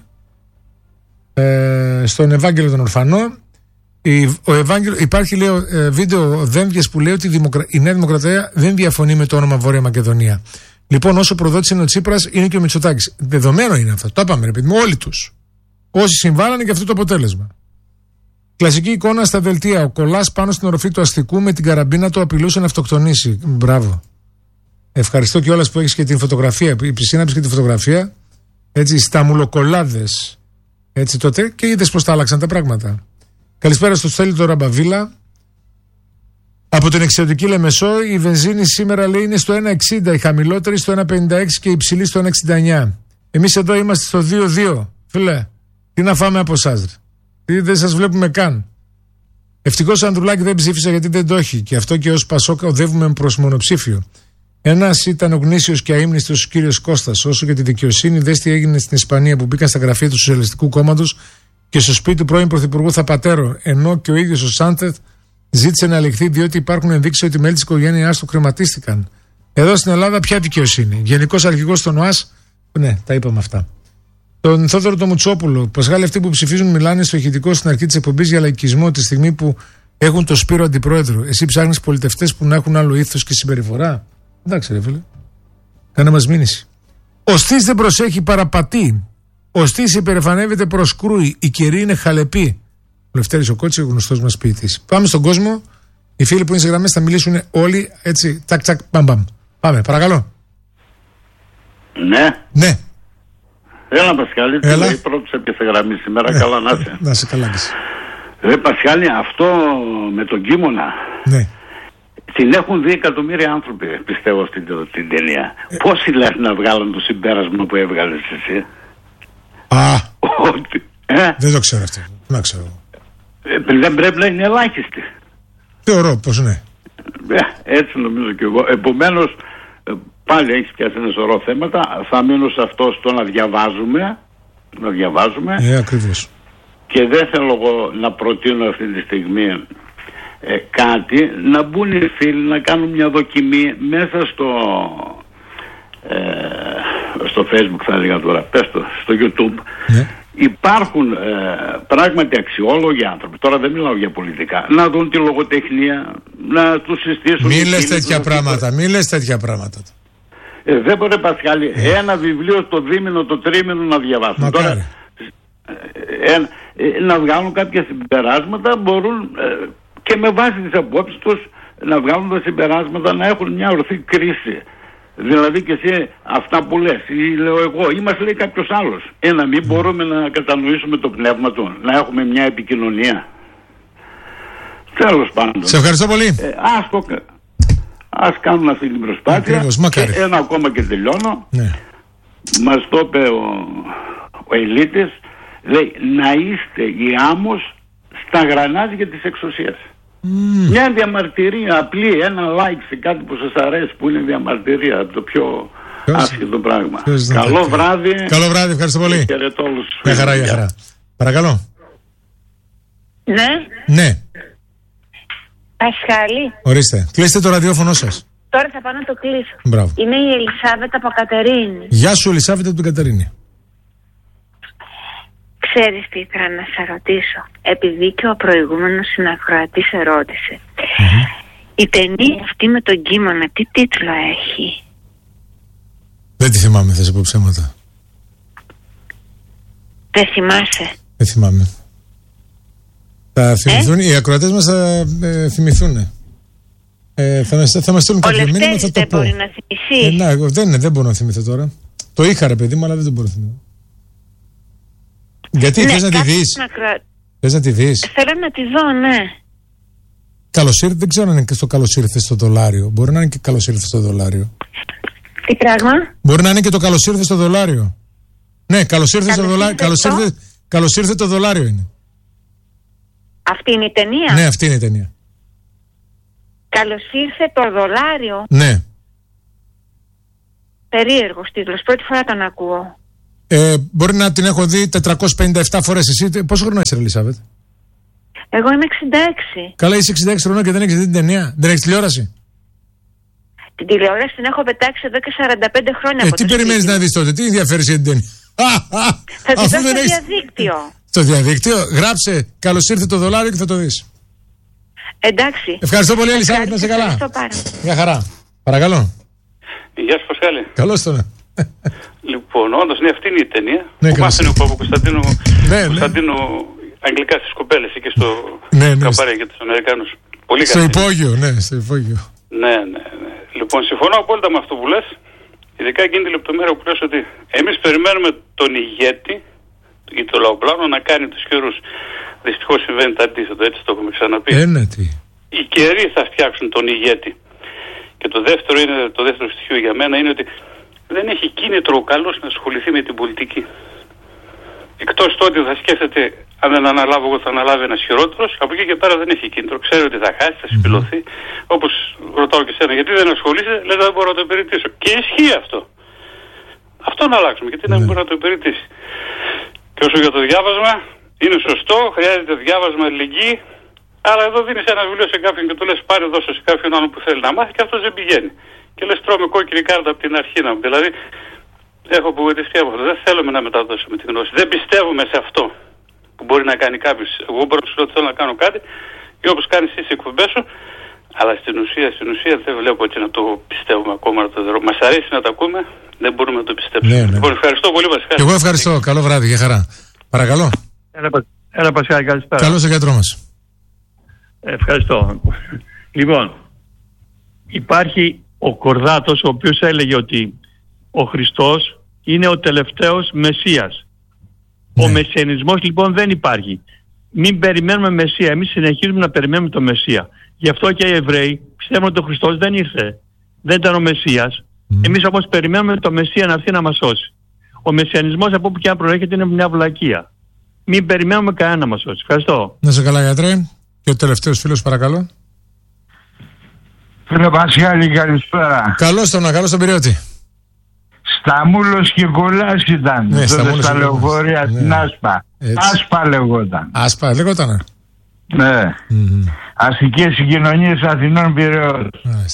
Ε, στον Ευάγγελο τον Ορφανό. Η, ο Ευάγγελο, υπάρχει λέω, ε, βίντεο Δέμβιες που λέει ότι η, Δημοκρα... η Νέα Δημοκρατία δεν διαφωνεί με το όνομα Βόρεια Μακεδονία. Λοιπόν, όσο προδότης είναι ο Τσίπρας, είναι και ο Μητσοτάκης. Δεδομένο είναι αυτό. Το είπαμε, ρε παιδί μου, όλοι τους. Όσοι συμβάλλανε για αυτό το αποτέλεσμα. Κλασική εικόνα στα δελτία. Ο Κολλάς πάνω στην οροφή του αστικού με την καραμπίνα του απειλούσε να αυτοκτονήσει. Μπράβο. Ευχαριστώ κιόλας που έχεις και την φωτογραφία. Η Πισίναψη και τη φωτογραφία. Έτσι, στα μουλοκολάδες. Έτσι τότε και είδες πως τα άλλαξαν τα πράγματα. Καλησπέρα στο Στέλιο του Ραμπαβίλα. Από την εξαιρετική Λεμεσό, η βενζίνη σήμερα λέει είναι στο ένα εξήντα, η χαμηλότερη στο ένα πενήντα έξι και η υψηλή στο ένα εξήντα εννιά. Εμείς εδώ είμαστε στο δύο δύο. Φίλε, τι να φάμε από εσάς, ρε. Τι δεν σας βλέπουμε καν. Ευτυχώς ο Ανδρουλάκη δεν ψήφισε γιατί δεν το έχει. Και αυτό και ως Πασόκ οδεύουμε προς μονοψήφιο. Ένας ήταν ο γνήσιος και αείμνηστος κύριος Κώστας. Όσο και τη δικαιοσύνη, δες τι έγινε στην Ισπανία που μπήκαν στα γραφεία του Σοσιαλιστικού Κόμματος και στο σπίτι του πρώην Πρωθυπουργού Θαπατέρο. Ενώ και ο ίδιος ο Σάνθεθ ζήτησε να ελεγχθεί διότι υπάρχουν ενδείξεις ότι μέλη της οικογένειάς του κρεματίστηκαν. Εδώ στην Ελλάδα, ποια δικαιοσύνη. Γενικός αρχηγός των ΟΑΣ, ναι, τα είπαμε αυτά. Τον Θόδωρο τον Μουτσόπουλο. Πασχάλη, αυτοί που ψηφίζουν μιλάνε στο ηχητικό στην αρχή της εκπομπής για λαϊκισμό τη στιγμή που έχουν το Σπύρο αντιπρόεδρο. Εσύ ψάχνεις πολιτευτές που να έχουν άλλο ήθος και συμπεριφορά. Εντάξει, ρε φίλε. Κάνε μας μήνυση. Ο Στής δεν προσέχει, παραπατεί. Ο Στής υπερεφανεύεται προς κρούι. Η καιρή είναι χαλεπή. Ο Λευτέρης ο Κότσης, ο γνωστός μας ποιητής. Πάμε στον κόσμο. Οι φίλοι που είναι σε γραμμές θα μιλήσουν όλοι έτσι. Τσακ, τσακ, μπαμ, μπαμ. Πάμε, παρακαλώ. Ναι. Ναι. Έλα, Πασχάλη, τι λέει, πρώτος έπιασε σε γραμμή σήμερα, ναι. Καλά να είσαι. Να είσαι καλά. Ρε Πασχάλη, αυτό με τον Κίμωνα, ναι. Την έχουν δει εκατομμύρια άνθρωποι, πιστεύω, στην, την ταινία. Ε. Πόσοι λες να βγάλουν το συμπέρασμα που έβγαλες εσύ? Α, ότι, ε? δεν το ξέρω αυτό, να ξέρω. Ε, δεν πρέπει να είναι ελάχιστη. Θεωρώ πως ναι. Ε, έτσι νομίζω και εγώ. Επομένως, πάλι έχεις πιάσει ένα σωρό θέματα. Θα μείνω σε αυτό, στο να διαβάζουμε. Να διαβάζουμε. Ε, ακριβώς. Και δεν θέλω εγώ να προτείνω αυτή τη στιγμή ε, κάτι. Να μπουν οι φίλοι να κάνουν μια δοκιμή μέσα στο ε, στο Facebook, θα έλεγα τώρα, πες το, στο YouTube. Ναι. Υπάρχουν ε, πράγματι αξιόλογοι άνθρωποι. Τώρα δεν μιλάω για πολιτικά. Να δουν τη λογοτεχνία, να τους συστήσουν. Μη λες τέτοια πράγματα, μη λες τέτοια πράγματα. Ε, δεν μπορεί, Πασχάλη, ε. ένα βιβλίο το δίμηνο, το τρίμηνο να διαβάσουν. Τώρα, ε, ε, να βγάλουν κάποια συμπεράσματα, μπορούν ε, και με βάση τις απόψεις τους να βγάλουν τα συμπεράσματα, να έχουν μια ορθή κρίση. Δηλαδή και εσύ αυτά που λες ή λέω εγώ ή μας λέει κάποιος άλλος, ε, να μην μπορούμε να κατανοήσουμε το πνεύμα του, να έχουμε μια επικοινωνία. Τέλος πάντων. Σε ευχαριστώ πολύ. Ε, ας, το, ας κάνουν αυτή την προσπάθεια. Ακριβώς, και ένα ακόμα και τελειώνω. Ναι. Μας το είπε ο, ο Ελίτης, λέει να είστε η άμμος στα γρανάζια της εξουσίας. Mm. Μια διαμαρτυρία απλή, ένα like σε κάτι που σας αρέσει, που είναι διαμαρτυρία, το πιο άσχετο πράγμα. Καλό βράδυ. Καλό βράδυ, ευχαριστώ πολύ. Χαιρετώ όλους. Για χαρά, για χαρά. Παρακαλώ. Ναι. Ναι. Πασχάλη. Ορίστε. Κλείστε το ραδιόφωνο σας. Τώρα θα πάω να το κλείσω. Μπράβο. Είμαι η Ελισάβετα από Κατερίνη. Γεια σου, Ελισάβετα από την Κατερίνη. Ξέρεις τι ήθελα να σε ρωτήσω? Επειδή και ο προηγούμενος συνακροατής ερώτησε. Mm-hmm. Η ταινία αυτή με τον Κίμωνα τι τίτλο έχει? Δεν τη θυμάμαι, θα σε πω ψέματα. Δεν θυμάσαι? Δεν θυμάμαι. Θα θυμηθούν, ε? οι ακροατές μας θα ε, θυμηθούν. Ε, θα, θα μας στείλουν κάποιο μήνυμα, θα το δεν πω. μπορεί να θυμηθεί. Ε, να, εγώ, δεν, δεν μπορώ να θυμηθώ τώρα. Το είχα ρε παιδί μου, αλλά δεν το μπορώ να θυμηθώ. Γιατί, ναι, θες να τη δεις? Να κρα... Θες να τη δεις? Θέλω να τη δω, ναι. Καλώς ήρθε, δεν ξέρω αν είναι και στο καλώς ήρθε στο δολάριο. Μπορεί να είναι και καλώς ήρθε στο δολάριο. Τι πράγμα? Μπορεί να είναι και το καλώς ήρθε στο δολάριο. Ναι, καλώς ήρθε στο δολάριο. Καλώς ήρθε, καλώς ήρθε το δολάριο είναι. Αυτή είναι η ταινία? Ναι, αυτή είναι η ταινία. Καλώς ήρθε το δολάριο. Ναι. Περίεργος τίτλος. Πρώτη φορά τον ακούω. Ε, μπορεί να την έχω δει τετρακόσιες πενήντα επτά φορές. Εσύ πόσο χρόνο είσαι, Ελισάβετ? Εγώ είμαι εξήντα έξι. Καλά, είσαι εξήντα έξι χρονών και δεν έχεις δει την ταινία? Δεν έχεις τηλεόραση? Την τηλεόραση την έχω πετάξει εδώ και σαράντα πέντε χρόνια. Ε, από τι το περιμένεις να δεις τότε? Τι ενδιαφέρει για την ταινία? Θα τη δω στο έχεις... διαδίκτυο. Στο διαδίκτυο, γράψε καλώς ήρθε το δολάριο και θα το δεις. Εντάξει. Ευχαριστώ πολύ, Ελισάβετ, να είσαι καλά. Μια χαρά. Παρακαλώ. Γεια σου, Πασχάλη. Καλώς τώρα. Λοιπόν, όντως, ναι, αυτή είναι η ταινία. Ναι, που μάθαινε ο Παπα-Κωνσταντίνου ναι, Κωνσταντίνου αγγλικά στις κοπέλες και στο ναι, ναι, καπάρι για τους Αμερικάνους. Πολύ στο υπόγειο, ναι, στο υπόγειο. Ναι, ναι, ναι. Λοιπόν, συμφωνώ απόλυτα με αυτό που λες. Ειδικά εκείνη τη λεπτομέρεια που λες ότι εμείς περιμένουμε τον ηγέτη ή το λαοπλάνο να κάνει τους καιρούς. Δυστυχώς συμβαίνει το αντίθετο, έτσι το έχουμε ξαναπεί. Ε, ναι, τι. Οι καιροί θα φτιάξουν τον ηγέτη. Και το δεύτερο, είναι, το δεύτερο στοιχείο για μένα είναι ότι δεν έχει κίνητρο ο καλός να ασχοληθεί με την πολιτική. Εκτός του ότι θα σκέφτεται, αν δεν αναλάβω εγώ θα αναλάβει ένας χειρότερος, από εκεί και πέρα δεν έχει κίνητρο. Ξέρει ότι θα χάσει, θα συμπληρωθεί. Mm-hmm. Όπως ρωτάω και σένα, γιατί δεν ασχολείσαι, λέει δεν μπορώ να το υπηρετήσω. Και ισχύει αυτό. Αυτό να αλλάξουμε, γιατί mm-hmm. δεν μπορεί να το υπηρετήσει. Και όσο για το διάβασμα, είναι σωστό, χρειάζεται διάβασμα, αλληλεγγύη. Αλλά εδώ δίνεις ένα βιβλίο σε κάποιον και του λες πάρε δώσε σε κάποιον άλλο που θέλει να μάθει και αυτός δεν πηγαίνει. Και λες τρώμε κόκκινη κάρτα από την αρχή να μου. Δηλαδή έχω απογοητευτεί από αυτό. Δεν θέλουμε να μεταδώσουμε τη γνώση. Δεν πιστεύουμε σε αυτό που μπορεί να κάνει κάποιος. Εγώ μπορώ να σου λέω ότι θέλω να κάνω κάτι ή όπως κάνεις εσύ τις εκπομπές σου. Αλλά στην ουσία, στην ουσία δεν βλέπω έτσι να το πιστεύουμε ακόμα. Να το δω. Μας αρέσει να το ακούμε, δεν μπορούμε να το πιστέψουμε. Ναι, ναι. Λοιπόν, ευχαριστώ πολύ, Πασχάλη. Εγώ ευχαριστώ. Καλό βράδυ, για χαρά. Παρακαλώ. Έλα, έλα Πασχάλη, καλησπέρα. Καλώς ο γιατρό μας. Ευχαριστώ. Λοιπόν, υπάρχει ο Κορδάτος ο οποίος έλεγε ότι ο Χριστός είναι ο τελευταίος Μεσσίας. Ναι. Ο μεσιανισμός λοιπόν δεν υπάρχει. Μην περιμένουμε Μεσσία, εμείς συνεχίζουμε να περιμένουμε το Μεσσία. Γι' αυτό και οι Εβραίοι πιστεύουν ότι ο Χριστός δεν ήρθε. Δεν ήταν ο Μεσσίας. Mm. Εμείς όμως περιμένουμε το Μεσσία να έρθει να μας σώσει. Ο μεσιανισμός από όπου και αν προέρχεται είναι μια βλακεία. Μην περιμένουμε κανένα να μας σώσει. Ευχαριστώ. Να σε καλά, γιατρέ. Και ο τελευταίος φίλος, παρακαλώ. Φίλε Πασχάλη, καλησπέρα. Καλώς τον, καλώς τον Πυριώτη. Σταμούλος και Κολάς ήταν. Ναι, τότε στα λεωφορεία στην ναι. Άσπα. Έτσι. Άσπα λεγόταν. Άσπα λεγότανε. Ναι. Mm-hmm. Αστικές συγκοινωνίες Αθηνών Πειραιώς.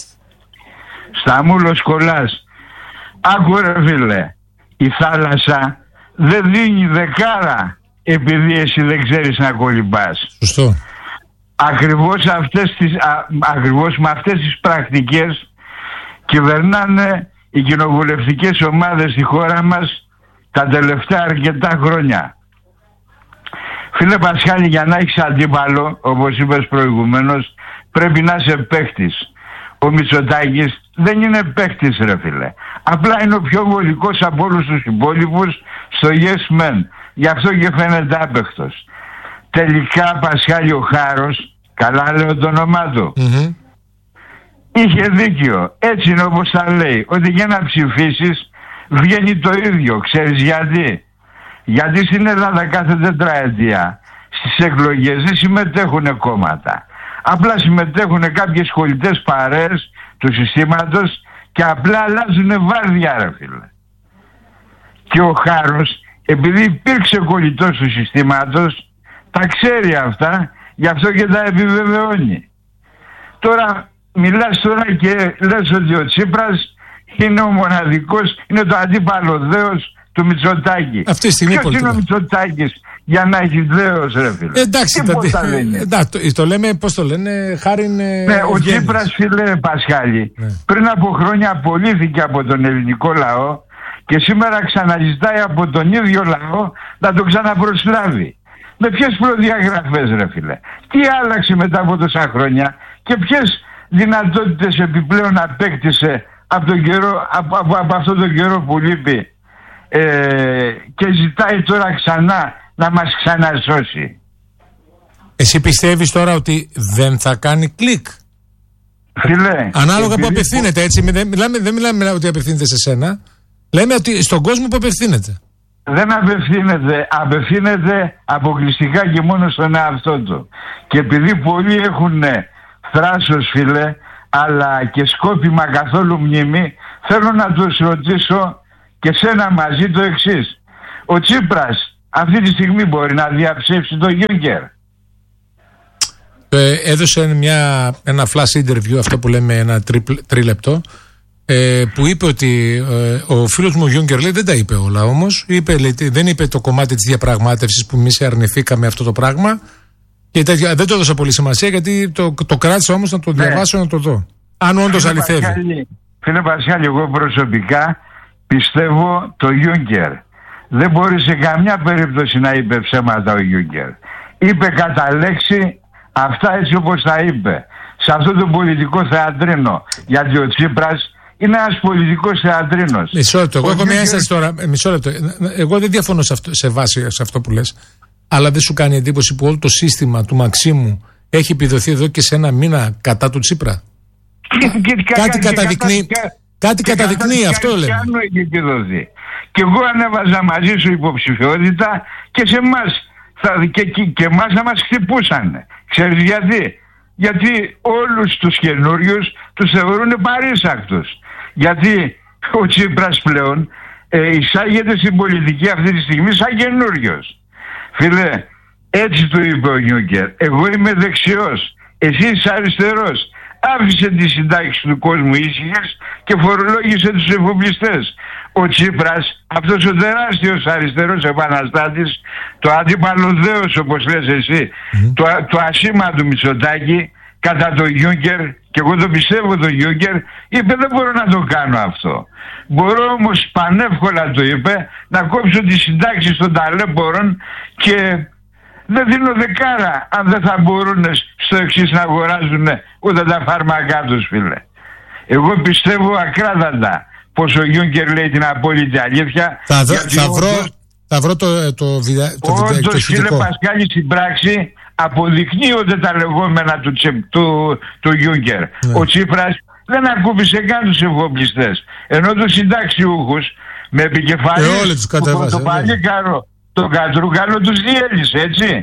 Σταμούλος Κολάς. Άκου ρε φίλε, η θάλασσα δεν δίνει δεκάρα επειδή εσύ δεν ξέρεις να κολυμπάς. Σωστό. Ακριβώς, αυτές τις, α, ακριβώς με αυτές τις πρακτικές κυβερνάνε οι κοινοβουλευτικές ομάδες στη χώρα μας τα τελευταία αρκετά χρόνια. Φίλε Πασχάλη, για να έχεις αντίπαλο, όπως είπες προηγουμένως, πρέπει να είσαι παίχτης. Ο Μητσοτάκης δεν είναι παίχτης ρε φίλε. Απλά είναι ο πιο βολικός από όλους τους υπόλοιπους στο yes men. Γι' αυτό και φαίνεται άπαιχτος. Τελικά Πασχάλη ο Χάρος, καλά λέω το όνομά του, mm-hmm. είχε δίκιο. Έτσι είναι όπως τα λέει, ότι για να ψηφίσεις βγαίνει το ίδιο. Ξέρεις γιατί? Γιατί στην Ελλάδα κάθε τετραετία στις εκλογές δεν συμμετέχουν κόμματα. Απλά συμμετέχουν κάποιες κολλητές παρέες του συστήματος και απλά αλλάζουν βάρδια ρε φίλε. Και ο Χάρος, επειδή υπήρξε κολλητός του συστήματος, τα ξέρει αυτά, γι' αυτό και τα επιβεβαιώνει. Τώρα μιλάς τώρα και λες ότι ο Τσίπρας είναι ο μοναδικός, είναι το αντίπαλο δέος του Μητσοτάκη. Αυτή τη στιγμή ποιος είναι ο Μητσοτάκης για να έχει δέος ρε φίλε? Εντάξει, τα, πώς τα λένε. Εντάξει, το λέμε, πώς το λένε, χάρη είναι... Ναι, ο Τσίπρας φίλε Πασχάλη, ναι. πριν από χρόνια απολύθηκε από τον ελληνικό λαό και σήμερα ξαναζητάει από τον ίδιο λαό να τον ξαναπροσλάβει. Με ποιες προδιαγραφές ρε φίλε? Τι άλλαξε μετά από τόσα χρόνια και ποιες δυνατότητες επιπλέον απέκτησε από, τον καιρό, από, από, από αυτόν τον καιρό που λείπει ε, και ζητάει τώρα ξανά να μας ξανασώσει? Εσύ πιστεύεις τώρα ότι δεν θα κάνει κλικ? Φίλε, ανάλογα που απευθύνεται, έτσι, δεν μιλάμε, δεν μιλάμε ότι απευθύνεται σε σένα, λέμε ότι στον κόσμο που απευθύνεται. Δεν απευθύνεται, απευθύνεται αποκλειστικά και μόνο στον εαυτό του. Και επειδή πολλοί έχουν θράσος φίλε, αλλά και σκόπιμα καθόλου μνήμη, θέλω να τους ρωτήσω και σένα μαζί το εξής. Ο Τσίπρας αυτή τη στιγμή μπορεί να διαψεύσει το Γιούγκερ? Ε, έδωσε μια, ένα flash interview, αυτό που λέμε ένα τρίλεπτο, ε, που είπε ότι ε, ο φίλος μου ο Γιούγκερ, λέει, δεν τα είπε όλα όμως. Είπε, λέει, δεν είπε το κομμάτι της διαπραγμάτευσης που εμείς αρνηθήκαμε αυτό το πράγμα. Και τέτοια, δεν το έδωσα πολύ σημασία, γιατί το, το κράτησα όμως να το ναι. διαβάσω, να το δω. Αν όντως αληθεύει. Πασχάλη, φίλε Πασχάλη, εγώ προσωπικά πιστεύω το Γιούγκερ. Δεν μπορεί σε καμιά περίπτωση να είπε ψέματα ο Γιούγκερ. Είπε κατά λέξη αυτά έτσι όπως τα είπε. Σε αυτό το πολιτικό θεατρίνο. Γιατί ο Τσίπρας είναι ένας πολιτικός θεατρίνος. Μισό λεπτό. Εγώ έχω μια ένσταση τώρα. Μισό λεπτό. Εγώ δεν διαφωνώ σε, αυτό, σε βάση σε αυτό που λες. Αλλά δεν σου κάνει εντύπωση που όλο το σύστημα του Μαξίμου έχει επιδοθεί εδώ και σε ένα μήνα κατά του Τσίπρα? Και, και, κάτι καταδεικνύει, και, κάτι και καταδεικνύει αυτό λέμε. Και εγώ ανέβαζα μαζί σου υποψηφιότητα και σε εμάς και, και, και εμάς να μας χτυπούσαν. Ξέρεις γιατί? Γιατί όλους τους καινούριους τους θεωρούν παρήσακτους. Γιατί ο Τσίπρας πλέον ε, εισάγεται στην πολιτική αυτή τη στιγμή σαν καινούριος. Φίλε, έτσι του είπε ο Γιούγκερ. Εγώ είμαι δεξιός, εσύ είσαι αριστερός. Άφησε τη συντάξη του κόσμου ήσυχες και φορολόγησε τους εφοπλιστές. Ο Τσίπρας, αυτός ο τεράστιος αριστερός επαναστάτης, το αντίπαλο δέος όπως λες εσύ, mm. το, το ασήμα του Μητσοτάκη κατά το Γιούγκερ, και εγώ το πιστεύω το Γιούγκερ, είπε δεν μπορώ να το κάνω αυτό. Μπορώ όμως, πανεύκολα το είπε, να κόψω τη συντάξη των ταλέπορων και δεν δίνω δεκάρα αν δεν θα μπορούν στο εξής να αγοράζουν ούτε τα φάρμακά τους, φίλε. Εγώ πιστεύω ακράδαντα πως ο Γιούγκερ λέει την απόλυτη αλήθεια. Θα, δω, θα, βρω, όντως, θα βρω το, το, βιδα, το βιντεάκι. Όντως, φίλε Πασχάλη, στην πράξη αποδεικνύονται τα λεγόμενα του, του, του Γιούγκερ. Ναι. Ο Τσίπρας δεν ακούμπησε καν τους εφοπλιστές. Ενώ τους συνταξιούχους με επικεφαλής ε, το παλίκαρο, τον Κατρούγκαλο τους διέλυσε, έτσι.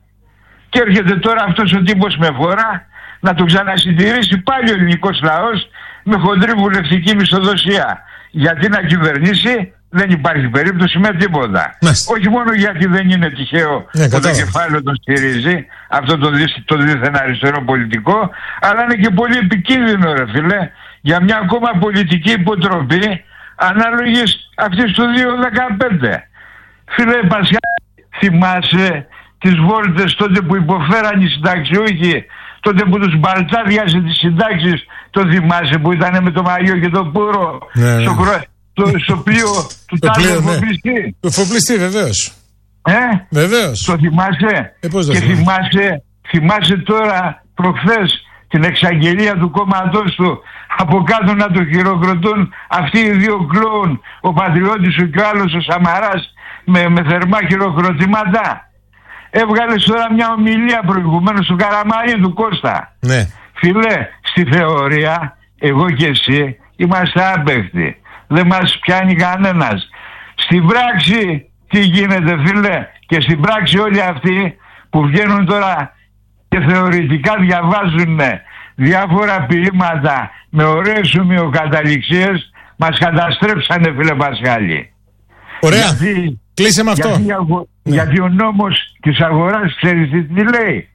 Και έρχεται τώρα αυτός ο τύπος με φορά να τον ξανασυντηρήσει πάλι ο ελληνικός λαός με χοντρή βουλευτική μισθοδοσία. Γιατί να κυβερνήσει δεν υπάρχει περίπτωση με τίποτα. Μάλιστα. Όχι μόνο γιατί δεν είναι τυχαίο ναι, που το κεφάλαιο τον στηρίζει, αυτό το, το δίθεν αριστερό πολιτικό, αλλά είναι και πολύ επικίνδυνο, ρε φίλε, για μια ακόμα πολιτική υποτροπή ανάλογης αυτής του δύο χιλιάδες δεκαπέντε. Φίλε Πασχάλη, θυμάσαι τις βόλτες τότε που υποφέραν οι συνταξιούχοι, τότε που τους μπαλτάδιασε τις συντάξεις, το θυμάσαι που ήταν με το μαγιό και το πουρο ναι, στο, ναι. Το, στο πλοίο του τάδε εφοπλιστή. Ναι. Το εφοπλιστή βεβαίως. Ε, βεβαίως. Το θυμάσαι? Ε, πώς και θυμάσαι, θυμάσαι τώρα προχθές την εξαγγελία του κόμματός του από κάτω να το χειροκροτούν αυτοί οι δύο κλόουν, ο Πατριώτης και ο άλλος ο Σαμαράς, με, με θερμά χειροκροτήματα. Έβγαλε τώρα μια ομιλία προηγουμένως του Καραμαρή του Κώστα. Ναι. Φίλε, στη θεωρία εγώ και εσύ είμαστε άπαικτοι. Δεν μας πιάνει κανένας. Στην πράξη τι γίνεται, φίλε? Και στην πράξη όλοι αυτοί που βγαίνουν τώρα και θεωρητικά διαβάζουν διάφορα ποίηματα με ωραίες ομοιοκαταληξίες μας καταστρέψανε, φίλε Πασχάλη. Ωραία. Γιατί, κλείσε με αυτό. Γιατί, ναι. γιατί ο νόμος της αγοράς, ξέρεις τι λέει?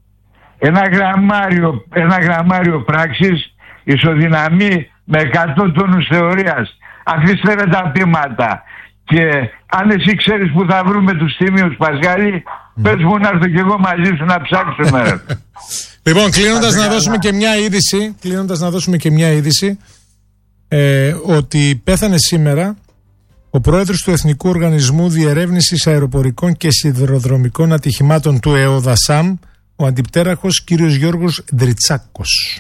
Ένα γραμμάριο, ένα γραμμάριο πράξης ισοδυναμεί με εκατό τόνους θεωρίας. Αφήστε ρε τα πείματα. Και αν εσύ ξέρεις που θα βρούμε τους τίμιους, Πασχάλη, mm. πες μου να έρθω κι εγώ μαζί σου να ψάξουμε. Λοιπόν, κλείνοντας να δώσουμε και μια είδηση, κλείνοντας να δώσουμε και μια είδηση, ε, ότι πέθανε σήμερα ο πρόεδρος του Εθνικού Οργανισμού Διερεύνησης Αεροπορικών και Σιδηροδρομικών Ατυχημάτων του ΕΟΔΑΣΑΜ, ο αντιπτέραχος κύριος Γιώργος Ντριτσάκος.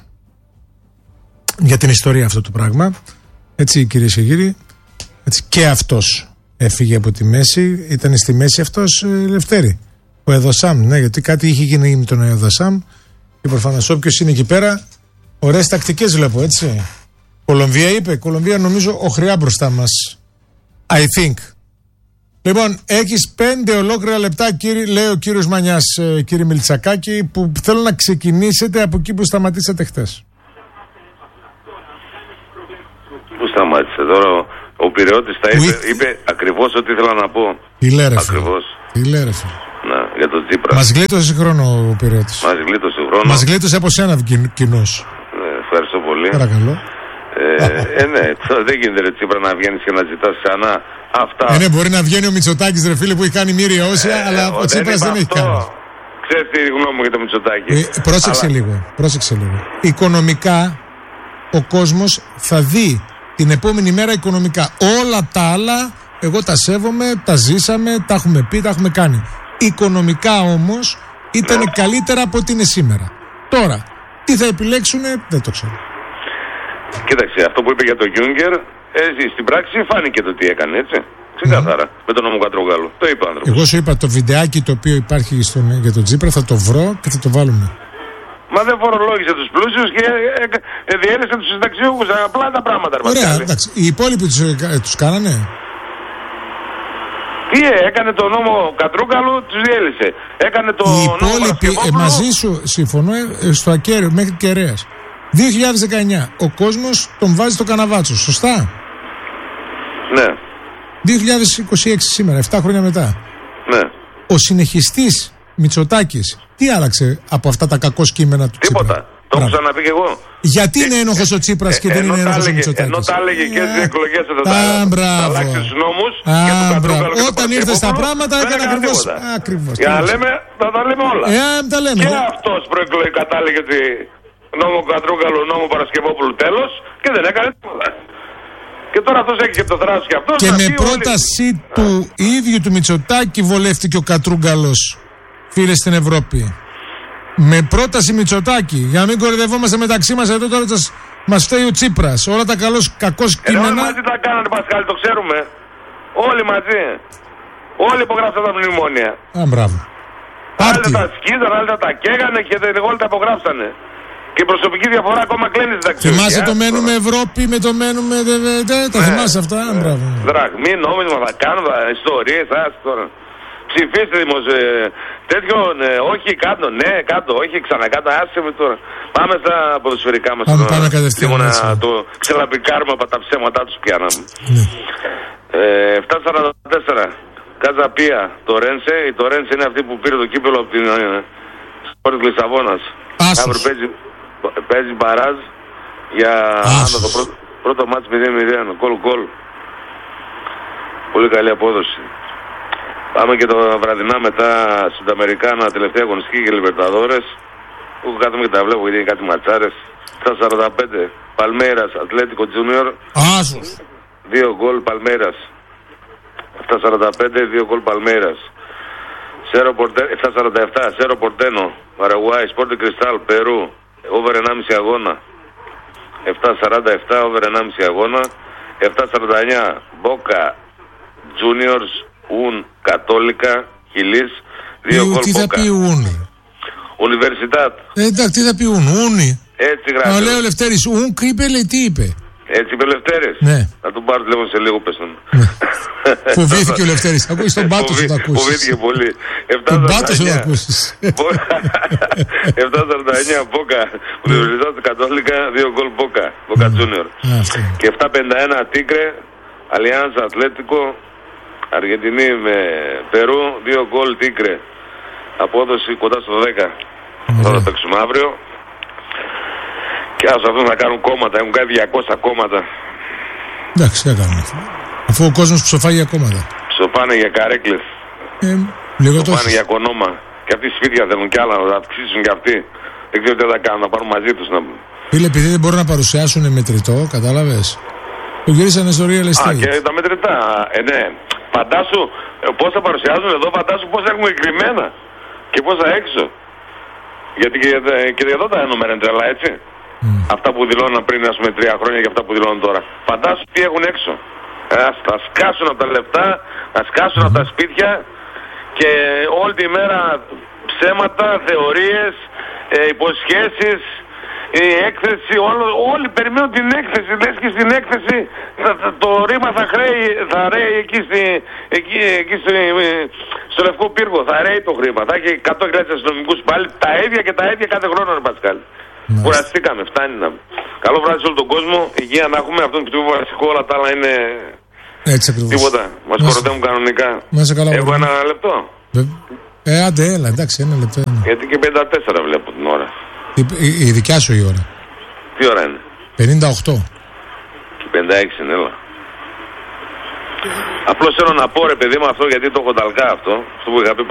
Για την ιστορία αυτό το πράγμα, έτσι κυρίες και κύριοι, έτσι, και αυτός έφυγε από τη μέση, ήταν στη μέση αυτός ε, Λευτέρη, ο ΕΟΔΑΣΑΜ, ναι, γιατί κάτι είχε γίνει με τον ΕΟΔΑΣΑΜ και προφανώς όποιος είναι εκεί πέρα, ωραίες τακτικές βλέπω, έτσι. Κολομβία είπε, Κολομβία νομίζω οχριά μπροστά μας. I think. Λοιπόν, έχεις πέντε ολόκληρα λεπτά, κύριε, λέει ο κύριος Μανιάς, ε, κύριε Μιλτσακάκη, που θέλω να ξεκινήσετε από εκεί που σταματήσατε χτες. σταμάτησε. Τώρα ο Πειραιώτης τα είπε, είπε ακριβώς ό,τι ήθελα να πω. Τι λέει, ρε φίλε. Ακριβώς. Τι λέει, ρε φίλε. Να, για τον Τσίπρα. Μας γλίτωσε χρόνο ο Πειραιώτης. Μας γλίτωσε χρόνο. Μας γλίτωσε από σένα κοινός. Ναι, ευχαριστώ πολύ. Παρακαλώ. Ε, ε, ναι, δεν γίνεται ρε Τσίπρα να βγαίνεις και να ζητάς ξανά αυτά. Ε, ναι, μπορεί να βγαίνει ο Μητσοτάκης, ρε φίλε, που έχει κάνει μοίρια όσια, ε, αλλά ο Τσίπρας δεν, δεν έχει κάνει. Ξέρεις τη γνώμη μου για το Μητσοτάκη. Ε, πρόσεξε αλλά... λίγο, πρόσεξε λίγο. Οικονομικά, ο κόσμος θα δει την επόμενη μέρα οικονομικά. Όλα τα άλλα, εγώ τα σέβομαι, τα ζήσαμε, τα έχουμε πει, τα έχουμε κάνει. Οικονομικά όμως, ήταν ναι. καλύτερα από ό,τι είναι σήμερα. Τώρα, τι θα επιλέξουνε, δεν το ξέρω. Κοίταξε, αυτό που είπε για τον Γιούγκερ, έτσι, στην πράξη φάνηκε το τι έκανε, έτσι. Ξεκάθαρα, mm. με τον νόμο Κατρούγκαλου. Το είπε ο άνθρωπος. Εγώ σου είπα το βιντεάκι το οποίο υπάρχει στον, για τον Τσίπρα, θα το βρω και θα το βάλουμε. Μα δεν φορολόγησε τους πλούσιους και ε, ε, διέλυσε τους συνταξιούχους. Απλά τα πράγματα. Ωραία, εντάξει. Οι υπόλοιποι τους, ε, τους κάνανε. Τι ε, έκανε το νόμο Κατρούγκαλου, τους διέλυσε. Έκανε το οι υπόλοιποι, νόμο ε, μαζί σου συμφωνώ ε, στο ακέραιο μέχρι Κεραίας. δύο χιλιάδες δεκαεννιά. Ο κόσμος τον βάζει στο καναβάτσο, σωστά. Ναι. δύο χιλιάδες είκοσι έξι σήμερα, επτά χρόνια μετά. Ναι. Ο συνεχιστής Μητσοτάκης, τι άλλαξε από αυτά τα κακό κείμενα του Τίποτα. Τσίπρα. Το έχω ξαναπεί και εγώ. Γιατί είναι ένοχος ο Τσίπρας και δεν είναι ένοχος ο Μητσοτάκης. Ενώ τα έλεγε και στις εκλογές εδώ θα αλλάξει τους νόμους και του Κατρούγκαλου. Όταν ήρθε στα πράγματα έκανε ακριβώς. Για να λέμε, θα τα λέμε όλα. τα λέμε. Και αυτός προεκλογικά τα έλεγε ότι νόμο Κατρούγκαλου, νόμο Παρασκευόπουλου τέλος και δεν έκανε τίποτα. Και τώρα αυτός έχει και το θράσος και αυτός. Και με πρόταση του ίδιου του Μητσοτάκη βολεύτηκε ο Κατρούγκαλος, φίλε, στην Ευρώπη. Με πρόταση Μητσοτάκη, για να μην κορυδευόμαστε μεταξύ μας εδώ τώρα, μας φταίει ο Τσίπρας. Όλα τα καλώς, κακώς κείμενα. Όλοι μαζί τα κάνανε, Πασχάλη, το ξέρουμε. Όλοι μαζί. Όλοι υπογράψαν τα μνημόνια. Α, μπράβο. Άλλοι τα σκίζαν, άλλοι τα καίγανε και όλοι τα υπογράψανε. Και η προσωπική διαφορά ακόμα κλείνει στην ταξίδια. Θυμάσαι το μένουμε Ευρώπη με το μένουμε. Δε, δε, δε, τα ναι. θυμάσαι αυτά. Ναι. Μπράβο. Δραχμή, νόμισμα, θα κάνω, θα ιστορίες, άσου τώρα. Ψηφίστε δημος, ε, τέτοιο, ε, όχι κάτω, ναι, κάτω, όχι ξανακάτω, άσε με τώρα. Πάμε στα ποδοσφαιρικά μας. Πάμε, πάμε κατευθείαν. Λοιπόν, το ξελαπικάρουμε από τα ψέματά τους πιάναμε. Ναι. Ε, επτά σαράντα τέσσερα, Καζαπία, το Ρένσε, η το Ρένσε είναι αυτή που πήρε το κύπελο από την ε, Σπορ της Λισαβόνας. Αύριο παίζει, παίζει μπαράζ για άνω, το πρώτο, πρώτο μάτς μηδέν μηδέν, γκολ γκολ. Πολύ καλή απόδοση. Πάμε και το βραδινά μετά Συνταμερικάνα, τελευταία αγωνιστική και Λιμπερταδόρες. Που κάθομαι και τα βλέπω γιατί είναι κάτι ματσάρες. επτά σαράντα πέντε, Παλμέιρας, Ατλέτικο Τζούνιορ. Άσος. Δύο γκολ Παλμέιρας. επτά σαράντα πέντε, δύο γκολ Παλμέιρας. επτά σαράντα επτά, Σέρο Πορτένο, Παραγουάη, Σπόρτι Κριστάλ, Περού, over ενάμιση αγώνα. επτά σαράντα επτά, over ενάμιση αγώνα. επτά σαράντα εννιά, Μπόκα, Juniors, Ουν, Κατόλικα, Χιλής, δύο γκολ Μπόκα. Τι θα πει Ουν? Ουνιβερσιτάτ. Ε, εντάξει, τι θα πει Ουν, Ούνι. Έτσι γράφει. Να λέει ο Λευτέρης, Ουν είπε, λέει, τι είπε. Έτσι είπε ο Λευτέρης. Ναι. Θα τον πάρω τηλέφωνο σε λίγο, πες τον. Φοβήθηκε ο Λευτέρης. Ακούεις τον πάτο σου, θα ακούσεις. Φοβήθηκε πολύ. Τον πάτο σου, θα ακούσεις. επτά σαράντα εννιά, Μπόκα, Ουνιβερσιτάτ Κατόλικα, δύο γκολ Μπόκα, Μπόκα Junior. Και επτά πενήντα ένα, Τίγκρε, Αλιάνσα Ατλέτικο, Αργεντινή με Περού, δύο γκολ Τίγκρε. Απόδοση κοντά στο δέκα. Θα το παίξουμε αύριο. Και ας αυτούς να κάνουν κόμματα, έχουν κάνει διακόσια κόμματα. Εντάξει, τι θα κάνουμε αυτό. Αφού ο κόσμος ψοφάει για κόμματα. Ψοφάνε για καρέκλες. Ε, λίγο τόσο. Ψοφάνε για κονόμα. Και αυτοί σπίτια θέλουν κι άλλα να αυξήσουν κι αυτοί. Δεν ξέρω τι θα κάνουν, να πάρουν μαζί τους. Να... Φίλε, επειδή δεν μπορούν να παρουσιάσουν μετρητό, κατάλαβες. Το γυρίσανε στο real estate. Α, και τα μετρητά. Ε, ναι. Φαντάσου πώς θα παρουσιάζουν εδώ, φαντάσου πώς έχουμε εγκριμένα. Και πόσα έξω. Γιατί και, και εδώ τα νούμερα είναι τρελά, έτσι. Mm. Αυτά που δηλώναν πριν, ας πούμε, τρία χρόνια και αυτά που δηλώνουν τώρα. Φαντάσου τι έχουν έξω. Ας τα σκάσουν από τα λεφτά, να σκάσουν mm. από τα σπίτια και όλη τη μέρα ψέματα, θεωρίες, ε, υποσχέσεις, η έκθεση, όλο, όλοι περιμένουν την έκθεση. Λες και στην έκθεση θα, θα, το ρήμα θα, χρέει, θα ρέει εκεί, στη, εκεί, εκεί στη, στο Λευκό Πύργο. Θα ρέει το χρήμα. Θα έχει εκατό χιλιάδες αστυνομικούς πάλι, τα ίδια και τα ίδια κάθε χρόνο, ρε Πασκάλη. Ναι. Κουραστήκαμε, φτάνει να. Καλό βράδυ σε όλο τον κόσμο. Υγεία να έχουμε, αυτό είναι το πιο βασικό. Όλα τα άλλα είναι. Έτσι ακριβώς. Τίποτα. Μας κοροϊδεύουν κανονικά. Καλά, έχω ένα λεπτό. Ε, άντε, έλα, εντάξει, ένα λεπτό. Ένα. Γιατί και πενήντα τέσσερα βλέπω την ώρα. Η, η, η δικιά σου η ώρα. Τι ώρα είναι? πενήντα οκτώ. Και πενήντα έξι είναι, έλα. Απλώς θέλω να πω ρε παιδί μου αυτό, γιατί το έχω ταλκά αυτό. Αυτό που είχα πει